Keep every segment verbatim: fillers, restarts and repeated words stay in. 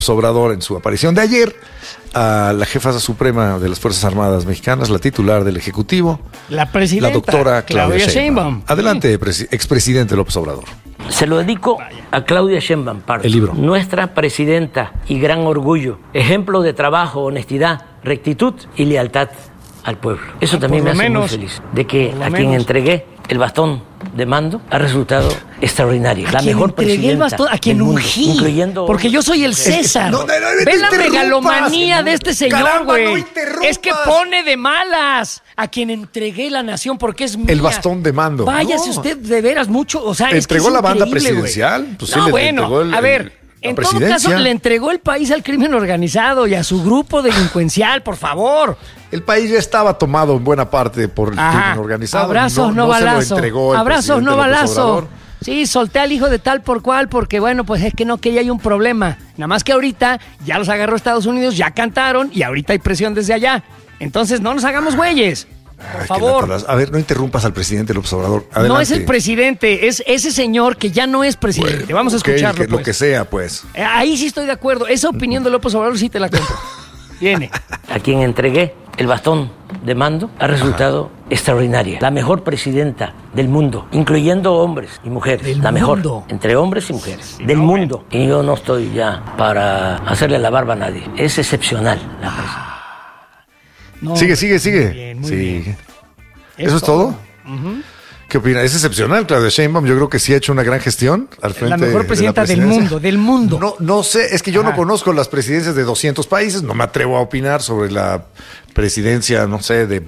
Obrador en su aparición de ayer a la jefa suprema de las Fuerzas Armadas Mexicanas, la titular del Ejecutivo, la presidenta, la doctora Claudia, Claudia Sheinbaum. Sheinbaum. Adelante, sí. expresidente López Obrador. Se lo dedico a Claudia Sheinbaum Pardo, el libro. Nuestra presidenta y gran orgullo, ejemplo de trabajo, honestidad, rectitud y lealtad al pueblo. Eso ah, también me hace menos, muy feliz, de que a quien menos. entregué el bastón de mando ha resultado extraordinario. ¿A la quien mejor entregué presidenta el bastón? ¿A quien ungí? Incluyendo... Porque yo soy el César. No, no, no, no, Ve la megalomanía de este señor, güey. No es que pone de malas a quien entregué la nación porque es mía. El bastón de mando. Váyase no. usted de veras mucho. O sea, ¿Entregó es que es la banda presidencial? Pues sí, no, le, bueno, le el, a ver... En todo caso, le entregó el país al crimen organizado y a su grupo delincuencial, por favor. El país ya estaba tomado en buena parte por el Ajá. crimen organizado. Abrazos, no, no balazo. Abrazos, no balazo. Sí, solté al hijo de tal por cual porque, bueno, pues es que no, que ya hay un problema. Nada más que ahorita ya los agarró Estados Unidos, ya cantaron y ahorita hay presión desde allá. Entonces, no nos hagamos güeyes. Por Ay, favor. A ver, no interrumpas al presidente López Obrador. Adelante. No es el presidente, es ese señor que ya no es presidente. Bueno, Vamos a escucharlo. Okay, que, pues. Lo que sea, pues. Ahí sí estoy de acuerdo. Esa opinión de López Obrador sí te la compro. Viene. A quien entregué el bastón de mando ha resultado Ajá. extraordinaria. La mejor presidenta del mundo, incluyendo hombres y mujeres. Del la mejor mundo. entre hombres y mujeres. Sí, del no, mundo. Y yo no estoy ya para hacerle la barba a nadie. Es excepcional la presidenta. No, sigue, sigue, sigue. Muy bien, muy sí. bien. ¿Eso es todo? Uh-huh. ¿Qué opina? Es excepcional, Claudia Sheinbaum. Yo creo que sí ha hecho una gran gestión al frente. La mejor presidenta de la del mundo, del mundo. No, no sé, es que yo Ajá. no conozco las presidencias de doscientos países, no me atrevo a opinar sobre la presidencia, no sé, de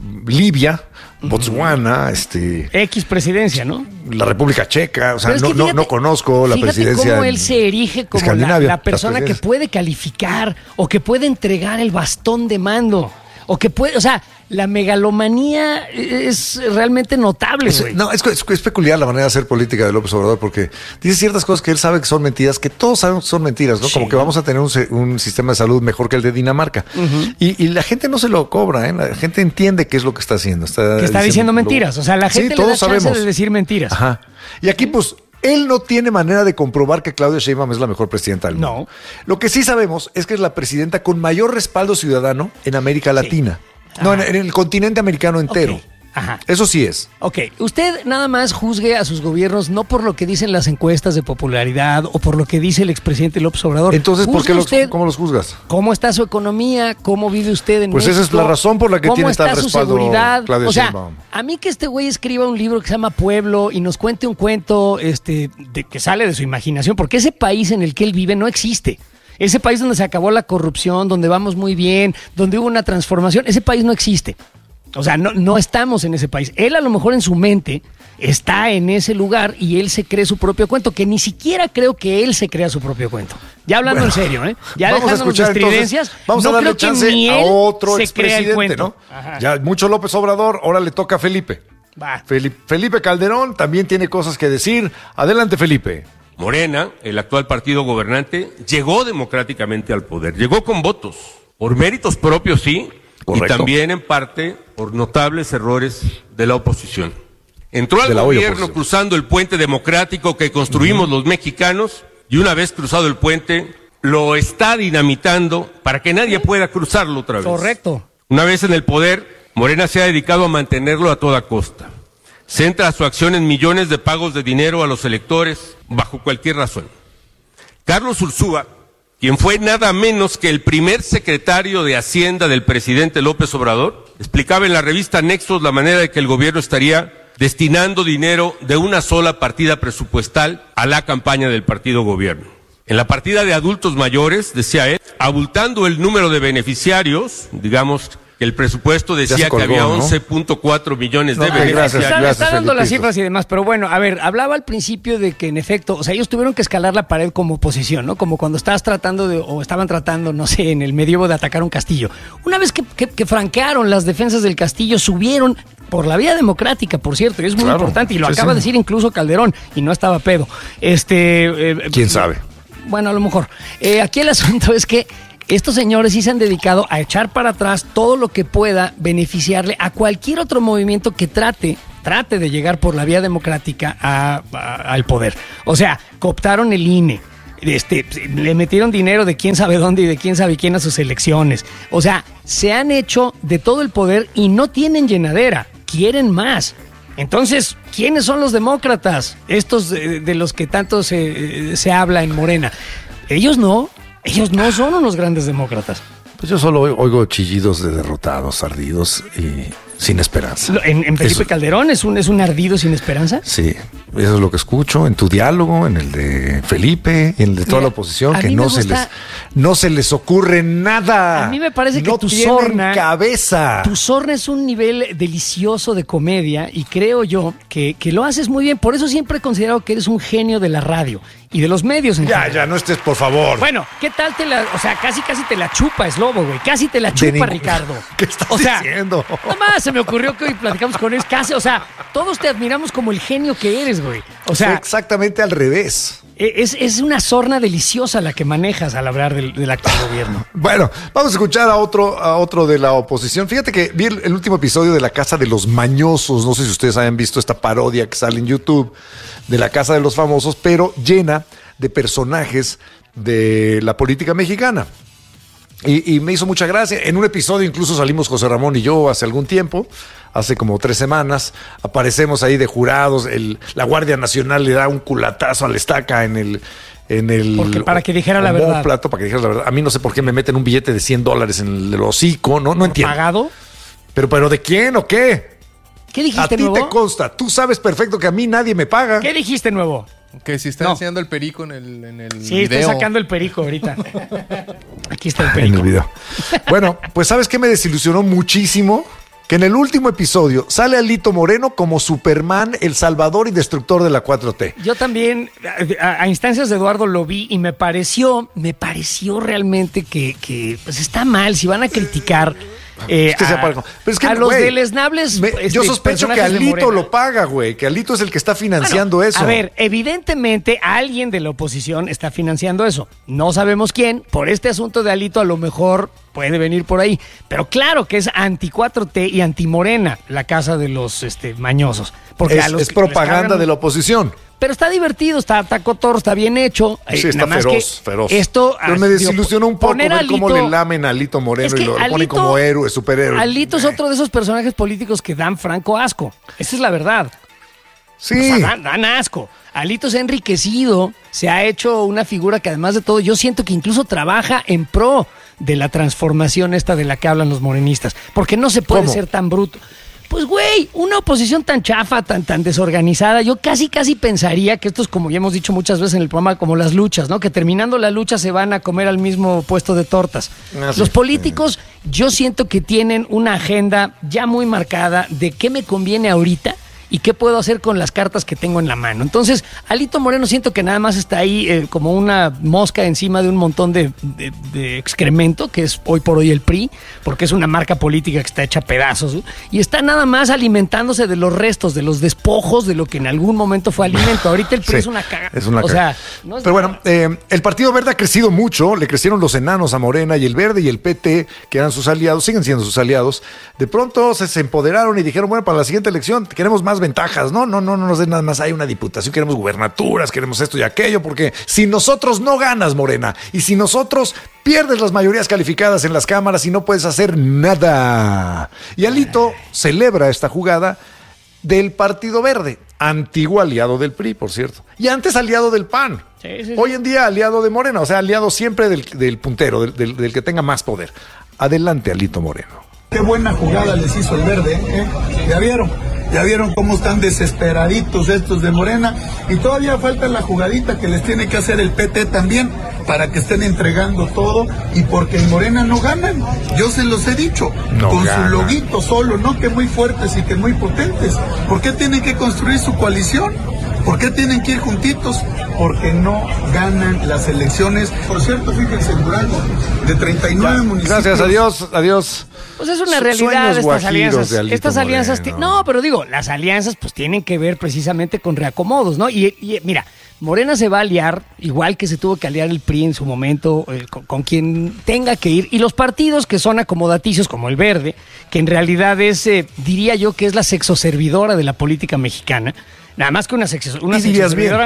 Libia, uh-huh. Botswana, este... X presidencia, ¿no? La República Checa, o sea, no, fíjate, no, no conozco la presidencia. Cómo él se erige como la, la persona que puede calificar o que puede entregar el bastón de mando. O que puede, o sea, la megalomanía es realmente notable, es, güey. No, es, es, es peculiar la manera de hacer política de López Obrador porque dice ciertas cosas que él sabe que son mentiras, que todos sabemos que son mentiras, ¿no? Sí. Como que vamos a tener un, un sistema de salud mejor que el de Dinamarca. Uh-huh. Y, y la gente no se lo cobra, ¿eh? La gente entiende qué es lo que está haciendo. Está que está diciendo, diciendo mentiras. O sea, la gente sí, le da chance sabemos. de decir mentiras. Ajá. Y aquí, pues... Él no tiene manera de comprobar que Claudia Sheinbaum es la mejor presidenta del mundo. No. Lo que sí sabemos es que es la presidenta con mayor respaldo ciudadano en América Latina. Sí. No, en, en el continente americano entero. Okay. Ajá. Eso sí es. Ok, usted nada más juzgue a sus gobiernos no por lo que dicen las encuestas de popularidad o por lo que dice el expresidente López Obrador. Entonces, ¿por qué los, usted cómo los juzgas? ¿Cómo está su economía? ¿Cómo vive usted en Pues México? Esa es la razón por la que tiene tal respaldo seguridad? Claudia O sea, Sheinbaum. A mí que este güey escriba un libro que se llama Pueblo y nos cuente un cuento este, de, que sale de su imaginación, porque ese país en el que él vive no existe. Ese país donde se acabó la corrupción, donde vamos muy bien, donde hubo una transformación, ese país no existe. O sea, no, no estamos en ese país. Él a lo mejor en su mente está en ese lugar y él se cree su propio cuento, que ni siquiera creo que él se crea su propio cuento. Ya hablando bueno, en serio, ¿eh? Ya vamos a escuchar estridencias, entonces, vamos no a darle creo chance que ni a él otro se crea el expresidente, cuento. ¿no? Ajá. Ya mucho López Obrador, ahora le toca a Felipe. Va. Felipe. Felipe Calderón también tiene cosas que decir. Adelante, Felipe. Morena, el actual partido gobernante, llegó democráticamente al poder, llegó con votos, por méritos propios, sí, Correcto. Y también en parte por notables errores de la oposición. Entró al gobierno cruzando el puente democrático que construimos uh-huh. los mexicanos y una vez cruzado el puente lo está dinamitando para que nadie pueda cruzarlo otra vez. Correcto. Una vez en el poder, Morena se ha dedicado a mantenerlo a toda costa. Centra su acción en millones de pagos de dinero a los electores bajo cualquier razón. Carlos Ursúa, quien fue nada menos que el primer secretario de Hacienda del presidente López Obrador, explicaba en la revista Nexos la manera de que el gobierno estaría destinando dinero de una sola partida presupuestal a la campaña del partido gobierno. En la partida de adultos mayores, decía él, abultando el número de beneficiarios, digamos que el presupuesto decía colgó, que había once punto cuatro millones no, de beneficiarios. Gracias, gracias, está dando las cifras y demás, pero bueno, a ver, hablaba al principio de que en efecto, o sea, ellos tuvieron que escalar la pared como oposición, ¿no? Como cuando estabas tratando de, o estaban tratando, no sé, en el medievo de atacar un castillo. Una vez que, que, que franquearon las defensas del castillo, subieron por la vía democrática, por cierto, y es muy claro, importante, y lo sí, acaba sí. de decir incluso Calderón, y no estaba pedo. Este, eh, ¿Quién sabe? Bueno, a lo mejor. Eh, aquí el asunto es que estos señores sí se han dedicado a echar para atrás todo lo que pueda beneficiarle a cualquier otro movimiento que trate, trate de llegar por la vía democrática a, a, al poder. O sea, cooptaron el I N E, Este, le metieron dinero de quién sabe dónde y de quién sabe quién a sus elecciones. O sea, se han hecho de todo el poder y no tienen llenadera, quieren más. Entonces, ¿quiénes son los demócratas? Estos de, de los que tanto se, se habla en Morena. Ellos no, ellos no son unos grandes demócratas. Pues yo solo oigo chillidos de derrotados, ardidos y sin esperanza. ¿En, en Felipe eso. Calderón es un, es un ardido sin esperanza? Sí, eso es lo que escucho en tu diálogo, en el de Felipe, en el de toda Mira, la oposición, a que mí no me se gusta- les no se les ocurre nada. A mí me parece que no tu tienen sorna- cabeza. Tu sorna es un nivel delicioso de comedia y creo yo que, que lo haces muy bien. Por eso siempre he considerado que eres un genio de la radio y de los medios en Ya, general. ya, no estés, por favor. Bueno, ¿qué tal te la... O sea, casi casi te la chupa, es lobo, güey. Casi te la De chupa, ningún- Ricardo. ¿Qué estás o sea, diciendo? Nada más se me ocurrió que hoy platicamos con él. Casi, o sea, todos te admiramos como el genio que eres, güey. O Fue sea, exactamente al revés. es, es una sorna deliciosa la que manejas al hablar del, del actual gobierno. Bueno, vamos a escuchar a otro, a otro de la oposición. Fíjate que vi el, el último episodio de La Casa de los Mañosos. No sé si ustedes hayan visto esta parodia que sale en YouTube de La Casa de los Famosos, pero llena de personajes de la política mexicana. Y, y me hizo mucha gracia. En un episodio incluso salimos José Ramón y yo hace algún tiempo, hace como tres semanas. Aparecemos ahí de jurados. El, la Guardia Nacional le da un culatazo a la estaca en el... En el Porque para que dijera la verdad. Plato, para que dijera la verdad. A mí no sé por qué me meten un billete de cien dólares en el hocico. No, no entiendo. ¿Pagado? Pero, pero ¿de quién o qué? ¿Qué A dijiste, ti nuevo? te consta. Tú sabes perfecto que a mí nadie me paga. ¿Qué dijiste, nuevo? Que si está No. enseñando el perico en el, en el Sí, video. estoy sacando el perico ahorita. Aquí está el En perico. el video. Bueno, pues ¿sabes qué me desilusionó muchísimo? Que en el último episodio sale Alito Moreno como Superman, el salvador y destructor de la cuatro T. Yo también, a, a instancias de Eduardo lo vi y me pareció, me pareció realmente que, que pues está mal, si van a criticar eh, Es que sea a, parejo. Pero es que, a los güey, deleznables. me- este, yo sospecho que personajes de Alito Morena. lo paga, güey. Que Alito es el que está financiando Bueno, eso. A ver, evidentemente alguien de la oposición está financiando eso. No sabemos quién. Por este asunto de Alito a lo mejor puede venir por ahí. Pero claro que es anti cuatro T y anti Morena la casa de los este, mañosos. Porque es, a los es que les propaganda cargan- de la oposición. Pero está divertido, está, está cotorro, está bien hecho. Sí, Eh, está nada más feroz, que feroz. Esto, Pero ah, me digo, desilusionó un poco poner ver a cómo Alito- le lamen a Alito Moreno Es que y lo, lo ponen Alito- como héroe, superhéroe. Alito es otro de esos personajes políticos que dan franco asco. Esa es la verdad. Sí. O sea, dan, dan asco. Alito se ha enriquecido, se ha hecho una figura que además de todo yo siento que incluso trabaja en pro de la transformación esta de la que hablan los morenistas. Porque no se puede ¿Cómo? ser tan bruto. Pues güey, una oposición tan chafa, tan, tan desorganizada, yo casi casi pensaría que esto es como ya hemos dicho muchas veces en el programa, como las luchas, ¿no? Que terminando la lucha se van a comer al mismo puesto de tortas. Ah, sí. Los políticos yo siento que tienen una agenda ya muy marcada de qué me conviene ahorita y qué puedo hacer con las cartas que tengo en la mano. Entonces, Alito Moreno siento que nada más está ahí eh, como una mosca encima de un montón de, de- de excremento, que es hoy por hoy el P R I, porque es una marca política que está hecha a pedazos, ¿no? Y está nada más alimentándose de los restos, de los despojos de lo que en algún momento fue alimento. Ahorita el P R I Sí, es una caga. es una o caga. sea, no es Pero nada. bueno, eh, el Partido Verde ha crecido mucho, le crecieron los enanos a Morena y el Verde y el P T, que eran sus aliados, siguen siendo sus aliados. De pronto se, se empoderaron y dijeron, bueno, para la siguiente elección queremos más ventajas. No, no, no, no nos den nada más, hay una diputación, queremos gubernaturas, queremos esto y aquello, porque si nosotros no ganas, Morena, y si nosotros pierdes las mayorías calificadas en las cámaras y no puedes hacer nada. Y Alito celebra esta jugada del Partido Verde, antiguo aliado del P R I, por cierto, y antes aliado del P A N. Sí, sí, sí. Hoy en día aliado de Morena, o sea, aliado siempre del, del puntero, del, del- del que tenga más poder. Adelante, Alito Moreno. Qué buena jugada les hizo el Verde, ¿eh? ¿Ya vieron? Ya vieron cómo están desesperaditos estos de Morena y todavía falta la jugadita que les tiene que hacer el P T también para que estén entregando todo y porque en Morena no ganan. Yo se los he dicho, No con ganan. su loguito solo, no que muy fuertes y que muy potentes. ¿Por qué tienen que construir su coalición? ¿Por qué tienen que ir juntitos? Porque no ganan las elecciones. Por cierto, fíjense, en Durango, de treinta y nueve municipios. Gracias, adiós, adiós. Pues es una Su- realidad sueños estas guajiros alianzas. de Alito Estas alianzas, Moreno. ti- no, pero digo, las alianzas pues tienen que ver precisamente con reacomodos, ¿no? Y, y, mira, Morena se va a aliar, igual que se tuvo que aliar el P R I en su momento, eh, con, con quien tenga que ir. Y los partidos que son acomodaticios, como el Verde, que en realidad es, eh, diría yo, que es la sexoservidora de la política mexicana, nada más que una, sexo, una Y dirías sexoservidora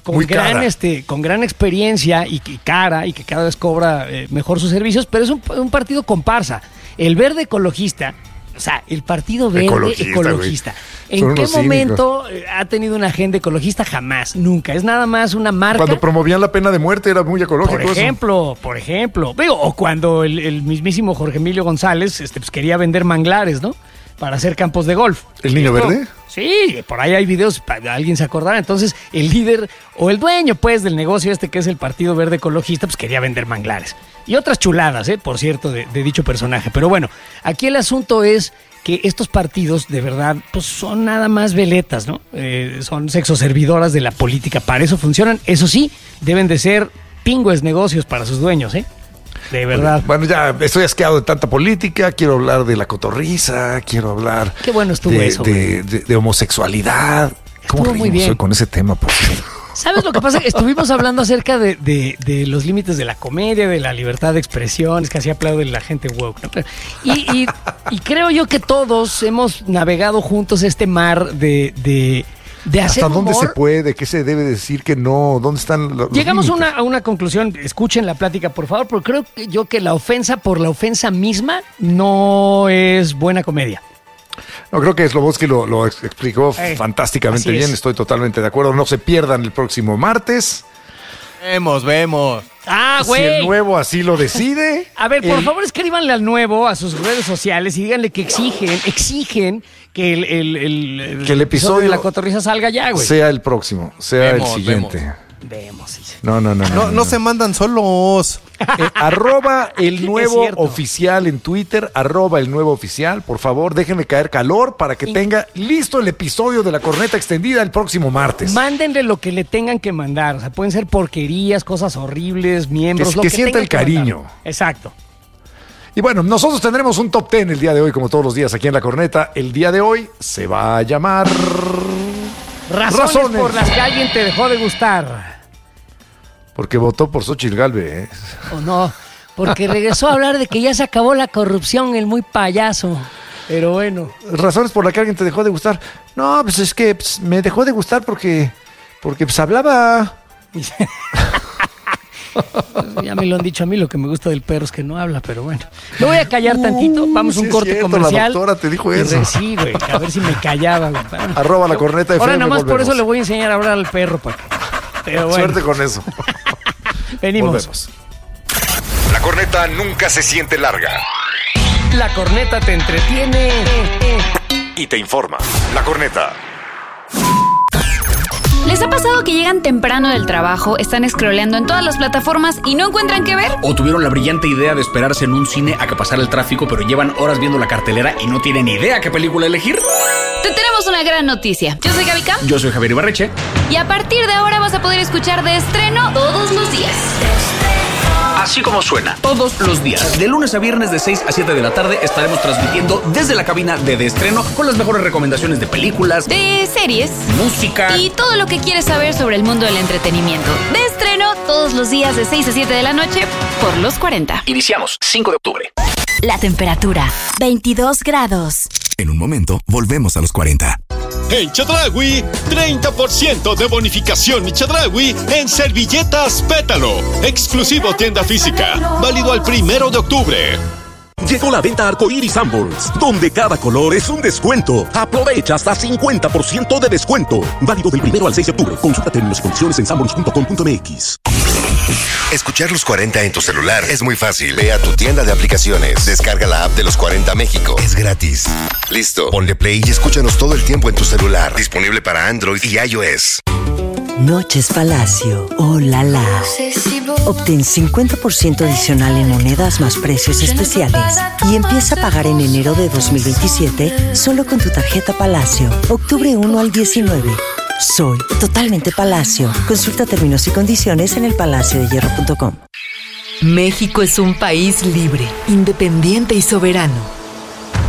con Muy gran cara. este con gran experiencia y, y cara y que cada vez cobra eh, mejor sus servicios, pero es un, un partido comparsa. El Verde Ecologista, o sea, el Partido Verde Ecologista, Ecologista. güey. Son ¿En qué unos momento cínicos. ha tenido una agenda ecologista? Jamás, nunca. Es nada más una marca. Cuando promovían la pena de muerte era muy ecológico. Por ejemplo, eso. por ejemplo. Digo, o cuando el, el mismísimo Jorge Emilio González este, pues, quería vender manglares, ¿no? Para hacer campos de golf. ¿El Niño Esto, Verde? Sí, por ahí hay videos, alguien se acordará. Entonces, el líder o el dueño, pues, del negocio este que es el Partido Verde Ecologista, pues quería vender manglares. Y otras chuladas, ¿eh? Por cierto, de, de dicho personaje. Pero bueno, aquí el asunto es que estos partidos, de verdad, pues son nada más veletas, ¿no? Eh, son sexoservidoras de la política. Para eso funcionan. Eso sí, deben de ser pingües negocios para sus dueños, ¿eh? De verdad. Bueno, ya estoy asqueado de tanta política. Quiero hablar de la cotorriza. Quiero hablar. Qué bueno estuvo de, eso. De, de, de homosexualidad. ¿Cómo Estuvo muy bien. Hoy con ese tema, por favor? ¿Sabes lo que pasa? Estuvimos hablando acerca de, de, de los límites de la comedia, de la libertad de expresión. Es que así aplaude la gente woke, ¿no? Y, y, y creo yo que todos hemos navegado juntos este mar de. de De hacer ¿Hasta dónde humor? se puede? ¿Qué se debe decir que no? ¿Dónde están los Llegamos a límites? una, a una conclusión, escuchen la plática por favor, porque creo que yo que la ofensa por la ofensa misma no es buena comedia. No, creo que Slobodsky lo, lo ex- explicó Eh, fantásticamente así bien, es. estoy totalmente de acuerdo. No se pierdan el próximo martes. Vemos, vemos. ¡Ah, Si güey! el nuevo así lo decide. A ver, por el- favor, escríbanle al nuevo a sus redes sociales y díganle que exigen, exigen que el, el, el, Que el episodio de la cotorriza salga ya, güey. sea el próximo, sea Vemos, el siguiente. vemos. Vemos, sí. No, no, no. No, no se mandan solos. Eh, arroba el nuevo cierto. oficial en Twitter, arroba el nuevo oficial, por favor, déjenle caer calor para que Y- tenga listo el episodio de la corneta extendida el próximo martes. Mándenle lo que le tengan que mandar. O sea, pueden ser porquerías, cosas horribles, miembros, Que- lo que que, sienta tengan el que cariño. mandar. Exacto. Y bueno, nosotros tendremos un top ten el día de hoy, como todos los días aquí en la corneta. El día de hoy se va a llamar Razones, Razones. por las que alguien te dejó de gustar. Porque votó por Xochitl Gálvez. ¿eh? ¿O no? Porque regresó a hablar de que ya se acabó la corrupción, el muy payaso. Pero bueno. Razones por las que alguien te dejó de gustar. No, pues es que pues, me dejó de gustar porque, porque pues hablaba. Ya me lo han dicho a mí, lo que me gusta del perro es que no habla, pero bueno. Me voy a callar tantito, vamos a Uh, sí un es corte cierto, comercial. la doctora te dijo Y eso. re- Sí, güey, a ver si me callaba, güey. Arroba la corneta de Ahora F M, nada más por volvemos. eso le voy a enseñar a hablar al perro, para que... Pero bueno, Suerte con eso. venimos. Volvemos. La corneta nunca se siente larga La corneta te entretiene. y te informa. La corneta. ¿Les ha pasado que llegan temprano del trabajo, están scrolleando en todas las plataformas y no encuentran qué ver? O tuvieron la brillante idea de esperarse en un cine a que pasara el tráfico, pero llevan horas viendo la cartelera y no tienen idea qué película elegir. Te tenemos una gran noticia. Yo soy Gaby Cam Yo soy Javier Ibarreche. y a partir de ahora vas a poder escuchar de estreno todos los días. Así como suena, todos los días. De lunes a viernes de seis a siete de la tarde estaremos transmitiendo desde la cabina de De Estreno con las mejores recomendaciones de películas, De series música. y todo lo que quieres saber sobre el mundo del entretenimiento. De estreno todos los días de seis a siete de la noche por los cuarenta. Iniciamos cinco de octubre. La temperatura, veintidós grados. En un momento, volvemos a los cuarenta. En Chedraui, treinta por ciento de bonificación Chedraui en servilletas Pétalo. Exclusivo tienda física. Válido al primero de octubre. Llegó la venta Arcoiris Sanborns, donde cada color es un descuento. Aprovecha hasta cincuenta por ciento de descuento. Válido del primero al seis de octubre. Consulta términos y condiciones en sanborns punto com punto m x. Escuchar los cuarenta en tu celular es muy fácil. Ve a tu tienda de aplicaciones, descarga la app de los cuarenta México. Es gratis. Listo, ponle play y escúchanos todo el tiempo en tu celular. Disponible para Android y iOS. Noches Palacio, oh la la. Obtén cincuenta por ciento adicional en monedas más precios especiales y empieza a pagar en enero de dos mil veintisiete solo con tu tarjeta Palacio. Octubre uno al diecinueve. Soy totalmente Palacio. Consulta términos y condiciones en el palacio de hierro punto com. México es un país libre, independiente y soberano.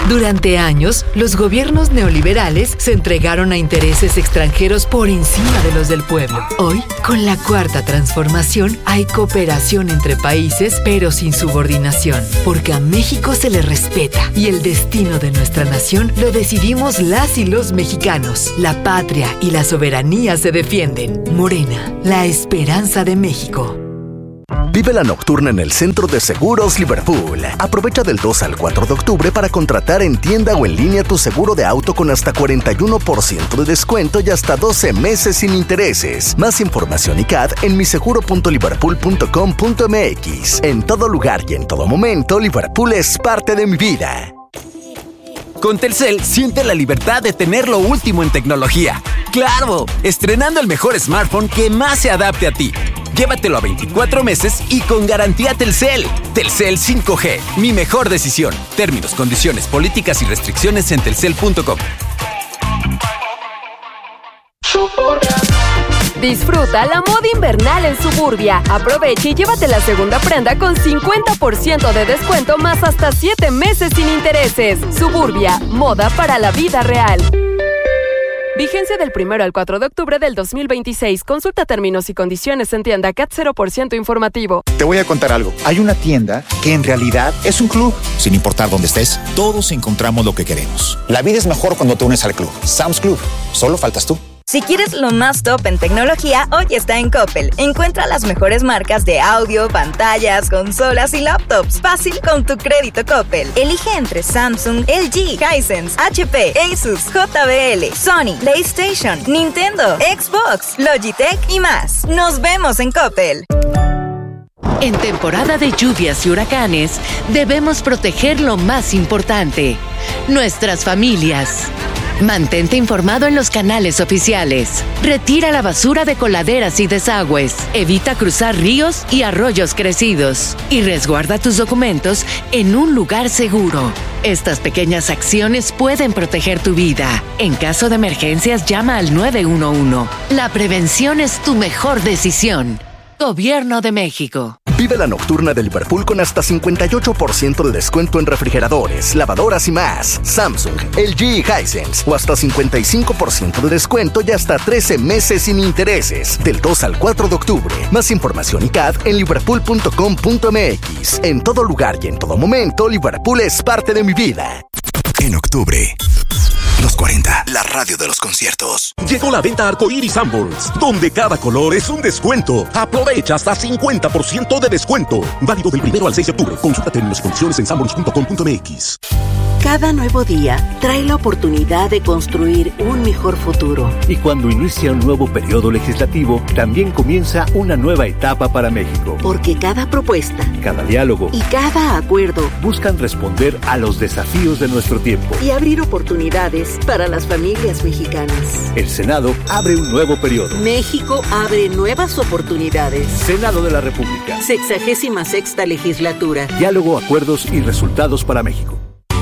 Durante años, los gobiernos neoliberales se entregaron a intereses extranjeros por encima de los del pueblo. Hoy, con la cuarta transformación, hay cooperación entre países, pero sin subordinación, porque a México se le respeta y el destino de nuestra nación lo decidimos las y los mexicanos. La patria y la soberanía se defienden. Morena, la esperanza de México. Vive la nocturna en el Centro de Seguros Liverpool. Aprovecha del dos al cuatro de octubre para contratar en tienda o en línea tu seguro de auto con hasta cuarenta y uno por ciento de descuento y hasta doce meses sin intereses. Más información y C A D en mi seguro punto liverpool punto com punto m x. En todo lugar y en todo momento, Liverpool es parte de mi vida. Con Telcel, siente la libertad de tener lo último en tecnología. ¡Claro! Estrenando el mejor smartphone que más se adapte a ti. Llévatelo a veinticuatro meses y con garantía Telcel. Telcel cinco G, mi mejor decisión. Términos, condiciones, políticas y restricciones en telcel punto com. Disfruta la moda invernal en Suburbia. Aprovecha y llévate la segunda prenda con cincuenta por ciento de descuento más hasta siete meses sin intereses. Suburbia, moda para la vida real. Vigencia del primero al cuatro de octubre del dos mil veintiséis. Consulta términos y condiciones en tienda C A T cero por ciento informativo. Te voy a contar algo. Hay una tienda que en realidad es un club. Sin importar dónde estés, todos encontramos lo que queremos. La vida es mejor cuando te unes al club. Sam's Club. Solo faltas tú. Si quieres lo más top en tecnología, hoy está en Coppel. Encuentra las mejores marcas de audio, pantallas, consolas y laptops. Fácil con tu crédito Coppel. Elige entre Samsung, L G, Hisense, H P, Asus, J B L, Sony, PlayStation, Nintendo, Xbox, Logitech y más. Nos vemos en Coppel. En temporada de lluvias y huracanes, debemos proteger lo más importante: nuestras familias. Mantente informado en los canales oficiales. Retira la basura de coladeras y desagües. Evita cruzar ríos y arroyos crecidos. Y resguarda tus documentos en un lugar seguro. Estas pequeñas acciones pueden proteger tu vida. En caso de emergencias, llama al nueve uno uno. La prevención es tu mejor decisión. Gobierno de México. Vive la nocturna de Liverpool con hasta cincuenta y ocho por ciento de descuento en refrigeradores, lavadoras y más. Samsung, L G y Hisense. O hasta cincuenta y cinco por ciento de descuento y hasta trece meses sin intereses. Del dos al cuatro de octubre. Más información y C A D en liverpool punto com punto m x. En todo lugar y en todo momento, Liverpool es parte de mi vida. En octubre, los cuarenta, la radio de los conciertos. Llegó la venta Arcoiris Sanborns, donde cada color es un descuento. Aprovecha hasta cincuenta por ciento de descuento. Válido del primero al seis de octubre. Consulta términos y condiciones en sanborns punto com punto m x. Cada nuevo día trae la oportunidad de construir un mejor futuro. Y cuando inicia un nuevo periodo legislativo, también comienza una nueva etapa para México. Porque cada propuesta, cada diálogo y cada acuerdo buscan responder a los desafíos de nuestro tiempo y abrir oportunidades para las familias mexicanas. El Senado abre un nuevo periodo. México abre nuevas oportunidades. Senado de la República. Sexagésima sexta legislatura. Diálogo, acuerdos y resultados para México.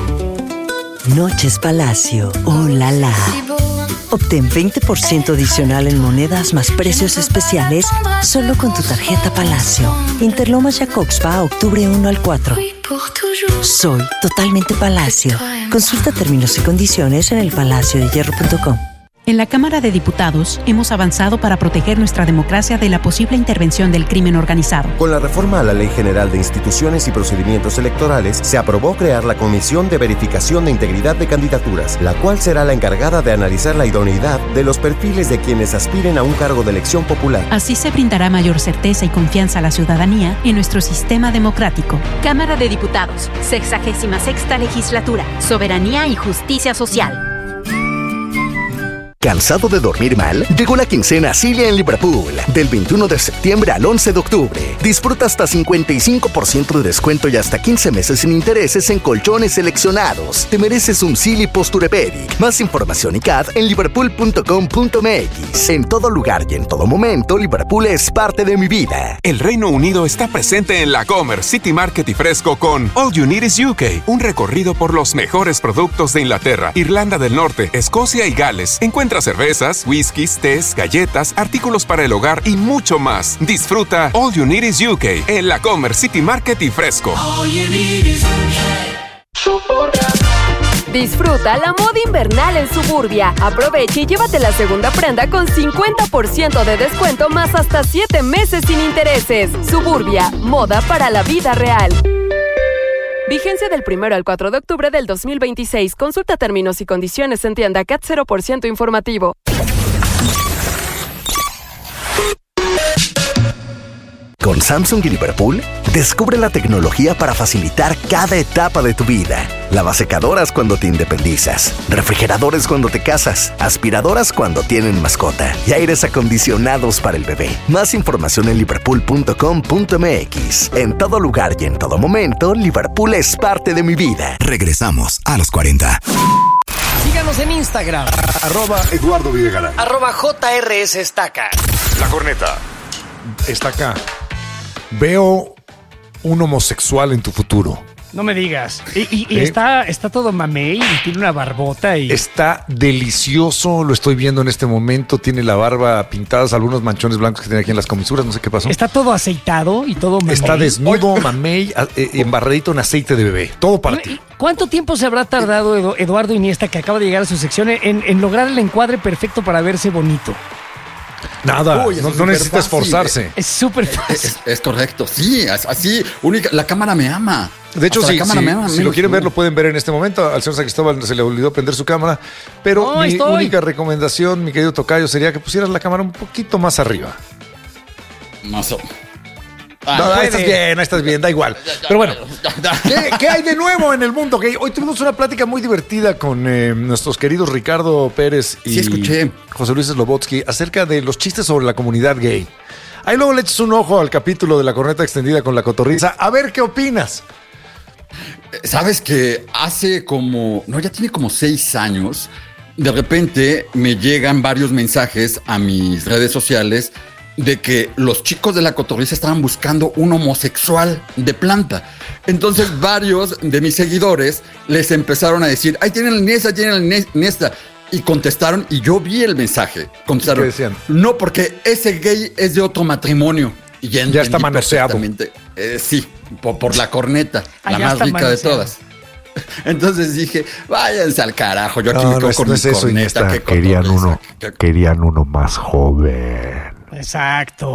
Noches Palacio. Oh, la la. Obtén veinte por ciento adicional en monedas más precios especiales solo con tu tarjeta Palacio. Interlomas Jacobspa, octubre uno al cuatro. Soy totalmente Palacio. Consulta términos y condiciones en el palacio de hierro punto com. En la Cámara de Diputados hemos avanzado para proteger nuestra democracia de la posible intervención del crimen organizado. Con la reforma a la Ley General de Instituciones y Procedimientos Electorales, se aprobó crear la Comisión de Verificación de Integridad de Candidaturas, la cual será la encargada de analizar la idoneidad de los perfiles de quienes aspiren a un cargo de elección popular. Así se brindará mayor certeza y confianza a la ciudadanía en nuestro sistema democrático. Cámara de Diputados, sexagésima sexta legislatura, soberanía y justicia social. ¿Cansado de dormir mal? Llegó la quincena Cilia en Liverpool. Del veintiuno de septiembre al once de octubre. Disfruta hasta cincuenta y cinco por ciento de descuento y hasta quince meses sin intereses en colchones seleccionados. Te mereces un Silly Posturepedic. Más información y C A D en liverpool punto com punto m x. En todo lugar y en todo momento, Liverpool es parte de mi vida. El Reino Unido está presente en la Comer, City Market y Fresco con All You Need Is U K. Un recorrido por los mejores productos de Inglaterra, Irlanda del Norte, Escocia y Gales. Encuentra cervezas, whiskies, tés, galletas, artículos para el hogar y mucho más. Disfruta All You Need Is U K en la Comer, City Market y Fresco. Disfruta la moda invernal en Suburbia. Aprovecha y llévate la segunda prenda con cincuenta por ciento de descuento más hasta siete meses sin intereses. Suburbia, moda para la vida real. Vigencia del primero al cuatro de octubre del dos mil veintiséis. Consulta términos y condiciones en tienda C A T cero por ciento informativo. Con Samsung y Liverpool, descubre la tecnología para facilitar cada etapa de tu vida. Lavasecadoras cuando te independizas, refrigeradores cuando te casas, aspiradoras cuando tienen mascota y aires acondicionados para el bebé. Más información en liverpool punto com punto m x. En todo lugar y en todo momento, Liverpool es parte de mi vida. Regresamos a los cuarenta. Síganos en Instagram. Arroba Eduardo Videgaray. Arroba J R S Estaca. La Corneta. Estaca. Veo un homosexual en tu futuro. No me digas. Y, y, y ¿Eh? está, está todo mamey y tiene una barbota y... Está delicioso, lo estoy viendo en este momento. Tiene la barba pintada, algunos manchones blancos que tiene aquí en las comisuras, no sé qué pasó. Está todo aceitado y todo mamey. Está desnudo, mamey, eh, embarradito en aceite de bebé. Todo para ti. ¿Cuánto tiempo se habrá tardado Edu- Eduardo Iniesta, que acaba de llegar a su sección, en, en lograr el encuadre perfecto para verse bonito? Nada, Uy, no, es no necesita fácil. esforzarse. Es súper fácil. Es, es correcto, sí, es- así, única, la cámara me ama. De hecho, Hasta sí, la cámara sí, me ama, si amigos. lo quieren ver, lo pueden ver en este momento. Al señor San Cristóbal se le olvidó prender su cámara. Pero No, mi estoy. única recomendación, mi querido tocayo, sería que pusieras la cámara un poquito más arriba. Más o- No, no, ahí estás bien, ahí estás bien, da igual. Pero bueno, ¿qué, qué hay de nuevo en el mundo gay? Hoy tuvimos una plática muy divertida con eh, nuestros queridos Ricardo Pérez y Sí, escuché. José Luis Slobotsky acerca de los chistes sobre la comunidad gay. Ahí luego le echas un ojo al capítulo de La Corneta Extendida con la Cotorriza. A ver qué opinas. Sabes que hace como, no, ya tiene como seis años, de repente me llegan varios mensajes a mis redes sociales de que los chicos de la Cotorriza estaban buscando un homosexual de planta. Entonces varios de mis seguidores les empezaron a decir, ahí tienen la Iniesta, tienen la Iniesta. Y contestaron, y yo vi el mensaje. Contestaron, ¿Qué decían? no, porque ese gay es de otro matrimonio. Y ya, Ya está entendí manoseado. perfectamente. Eh, sí, por, por la corneta, Ah, la ya más está rica de manoseado. todas. Entonces dije, váyanse al carajo, yo aquí No, me quedo no es- con no mi es eso, corneta, Iniesta. qué Querían cotorriza, uno, qué- querían uno más joven. Exacto.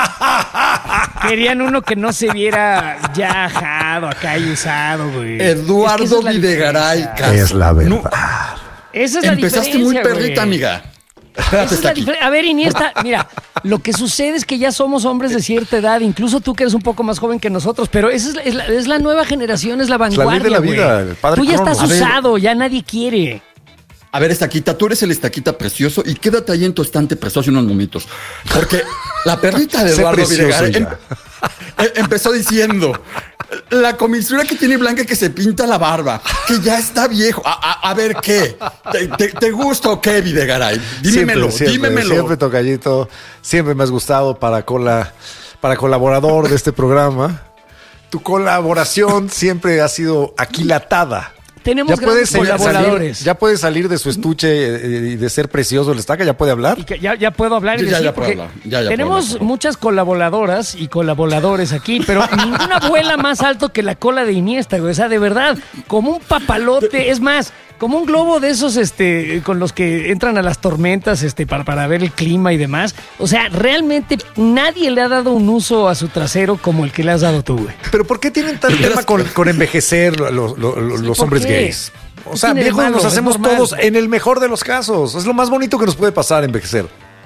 Querían uno que no se viera ya ajado acá y usado, güey. Eduardo Es que esa es la Videgaray. diferencia. Cas- Es la verdad. No, Esa es la empezaste diferencia, muy güey. perrita, amiga. Esa Espérate, es está la aquí. diferencia. A ver, Iniesta, mira, lo que sucede es que ya somos hombres de cierta edad, incluso tú que eres un poco más joven que nosotros, pero esa es la, es la, es la nueva generación, es la la ley vanguardia, de la vida, güey. el padre Tú ya Cronos. estás A ver. usado, ya nadie quiere. A ver, Estaquita, tú eres el Estaquita precioso y quédate ahí en tu estante precioso unos momentos. Porque la perrita de Sé Eduardo precioso Videgaray ya. em- em- empezó diciendo, la comisura que tiene Blanca que se pinta la barba, que ya está viejo. A, a- a ver, ¿qué? ¿Te, te, te gusta o qué, Videgaray? Dímemelo, siempre, siempre, dímemelo. Siempre, tocallito. Siempre me has gustado para, cola, para colaborador de este programa. Tu colaboración siempre ha sido aquilatada. Tenemos grandes salir- colaboradores. salir- ya puede salir de su estuche eh, y de ser precioso el Estaca, ya puede hablar. Y que ya, ya puedo hablar y Ya, ya, decir, ya puedo porque hablar. Ya, ya tenemos puedo hablar. muchas colaboradoras y colaboradores aquí, pero ninguna vuela más alto que la cola de Iniesta, güey. O sea, de verdad, como un papalote, es más, como un globo de esos este, con los que entran a las tormentas este, para, para ver el clima y demás. O sea, realmente nadie le ha dado un uso a su trasero como el que le has dado tú, güey. Pero ¿por qué tienen tal tema con, con envejecer lo- lo- lo- lo- los ¿por hombres qué? gays? O ¿Qué sea, tiene de viejos malo? nos Es hacemos normal. todos en el mejor de los casos. Es lo más bonito que nos puede pasar, envejecer.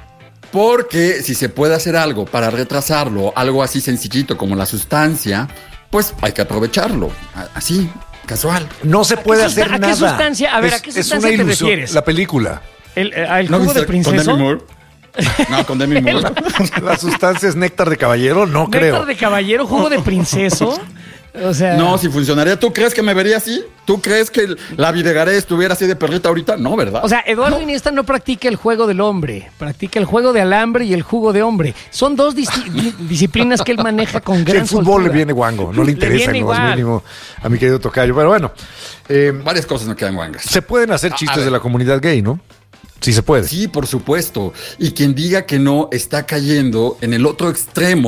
Porque si se puede hacer algo para retrasarlo, algo así sencillito como la sustancia, pues hay que aprovecharlo. A- Así, casual. No se puede qué hacer susta- a qué nada. sustancia? A ver, ¿a qué Es- sustancia es una te ilusión. refieres? La película. ¿El, eh, el ¿No jugo de viste con princeso? Demi Moore? No, con Demi Moore. ¿La sustancia es néctar de caballero? No ¿Néctar creo. de caballero, jugo de princeso? O sea... No, si funcionaría. ¿Tú crees que me vería así? ¿Tú crees que la Videgaray estuviera así de perrita ahorita? No, ¿verdad? O sea, Eduardo Iniesta no practica el juego del hombre, practica el juego de alambre y el jugo de hombre. Son dos dis- di- disciplinas que él maneja con Sí, gran el fútbol soltura. le viene guango. No le interesa viene en lo más igual. mínimo a mi querido tocayo. Pero bueno, eh, Varias cosas no quedan guangas. se pueden hacer A- a chistes ver. de la comunidad gay, ¿no? Sí se puede. Sí, por supuesto. Y quien diga que no está cayendo en el otro extremo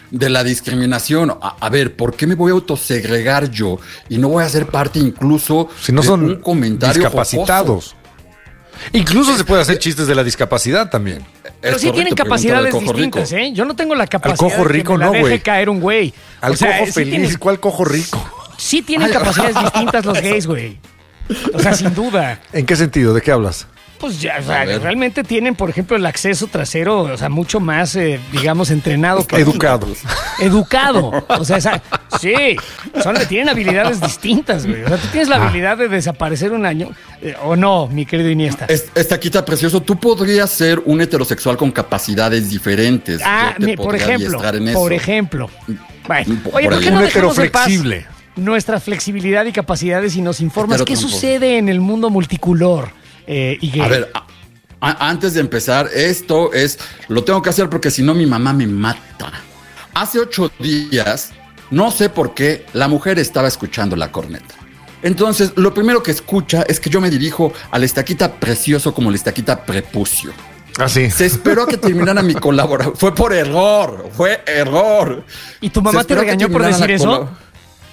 de la discriminación. A, a ver, ¿por qué me voy a autosegregar yo y no voy a ser parte incluso si no de son un comentario discapacitados? jocoso? Incluso se puede hacer chistes de la discapacidad también. Pero es sí correcto, tienen capacidades distintas, rico. ¿eh? Yo no tengo la capacidad al cojo rico, de que me no, la deje güey. caer un güey. Al o sea, cojo sí feliz, tienen, ¿cuál cojo rico? Sí tienen Ay, capacidades distintas los gays, güey. O sea, sin duda. ¿En qué sentido? ¿De qué hablas? Pues ya, o sea, realmente tienen, por ejemplo, el acceso trasero, o sea, mucho más, eh, digamos, entrenado. Que Educado. Educado. O sea, esa, sí, son, tienen habilidades distintas, güey. O sea, tú tienes la habilidad de desaparecer un año, eh, ¿o no, mi querido Iniesta? Es, Estaquita precioso, tú podrías ser un heterosexual con capacidades diferentes. Ah, Yo te mi, por ejemplo, en por eso. ejemplo. Bueno, Por oye, ¿por qué no un dejamos en paz heteroflexible. nuestra flexibilidad y capacidades y nos informas qué Heterotrampo. sucede en el mundo multicolor eh, y gay? A ver, a- a- antes de empezar, esto es, lo tengo que hacer porque si no mi mamá me mata. Hace ocho días, no sé por qué, la mujer estaba escuchando la corneta. Entonces, lo primero que escucha es que yo me dirijo al Estaquita precioso como el Estaquita prepucio. Así. Se esperó a que terminara mi colaboración. Fue por error, fue error. ¿Y tu mamá Se te esperó a que regañó por terminara decir la eso? colab-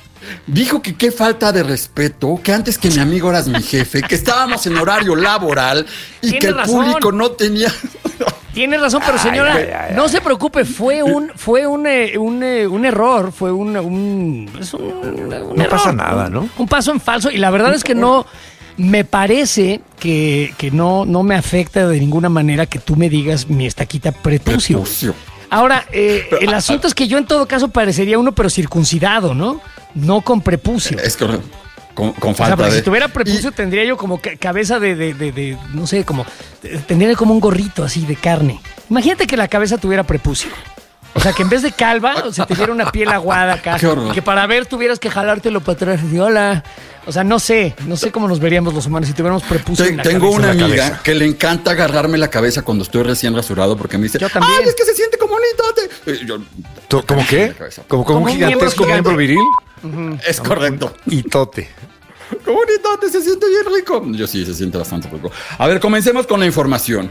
Dijo que qué falta de respeto, que antes que mi amigo eras mi jefe, que estábamos en horario laboral y Tiene que el razón. público no tenía... Tienes razón, pero señora, Ay, ay, ay, no se preocupe, fue un, fue un, eh, un, eh, un error, fue un, un, es un, un No error, pasa nada, ¿no? Un paso en falso, y la verdad es que no, me parece que, que no, no me afecta de ninguna manera que tú me digas mi Estaquita prepucio. Prepucio. Ahora, eh, el asunto es que yo en todo caso parecería uno, pero circuncidado, ¿no? No con prepucio. Es que con, con O sea, falta porque de... si tuviera prepucio tendría yo como ca- cabeza de, de, de, de, no sé, como, eh, tendría como un gorrito así de carne. Imagínate que la cabeza tuviera prepucio. O sea, que en vez de calva, o sea, te diera una piel aguada acá. Qué horror. Y que para ver tuvieras que jalártelo para atrás y hola. O sea, no sé, no sé cómo nos veríamos los humanos si tuviéramos prepucio Te- en la tengo cabeza. una en la amiga cabeza. que le encanta agarrarme la cabeza cuando estoy recién rasurado porque me dice, Yo también. ¡ay, es que se siente como un hitote! Y yo, ¿Tú- ¿Cómo qué? la cabeza. ¿Como, como Como un un miembro gigantesco gigante. miembro viril? Es correcto. Y tote. Como un hitote, se siente bien rico. Yo sí, se siente bastante rico. A ver, comencemos con la información.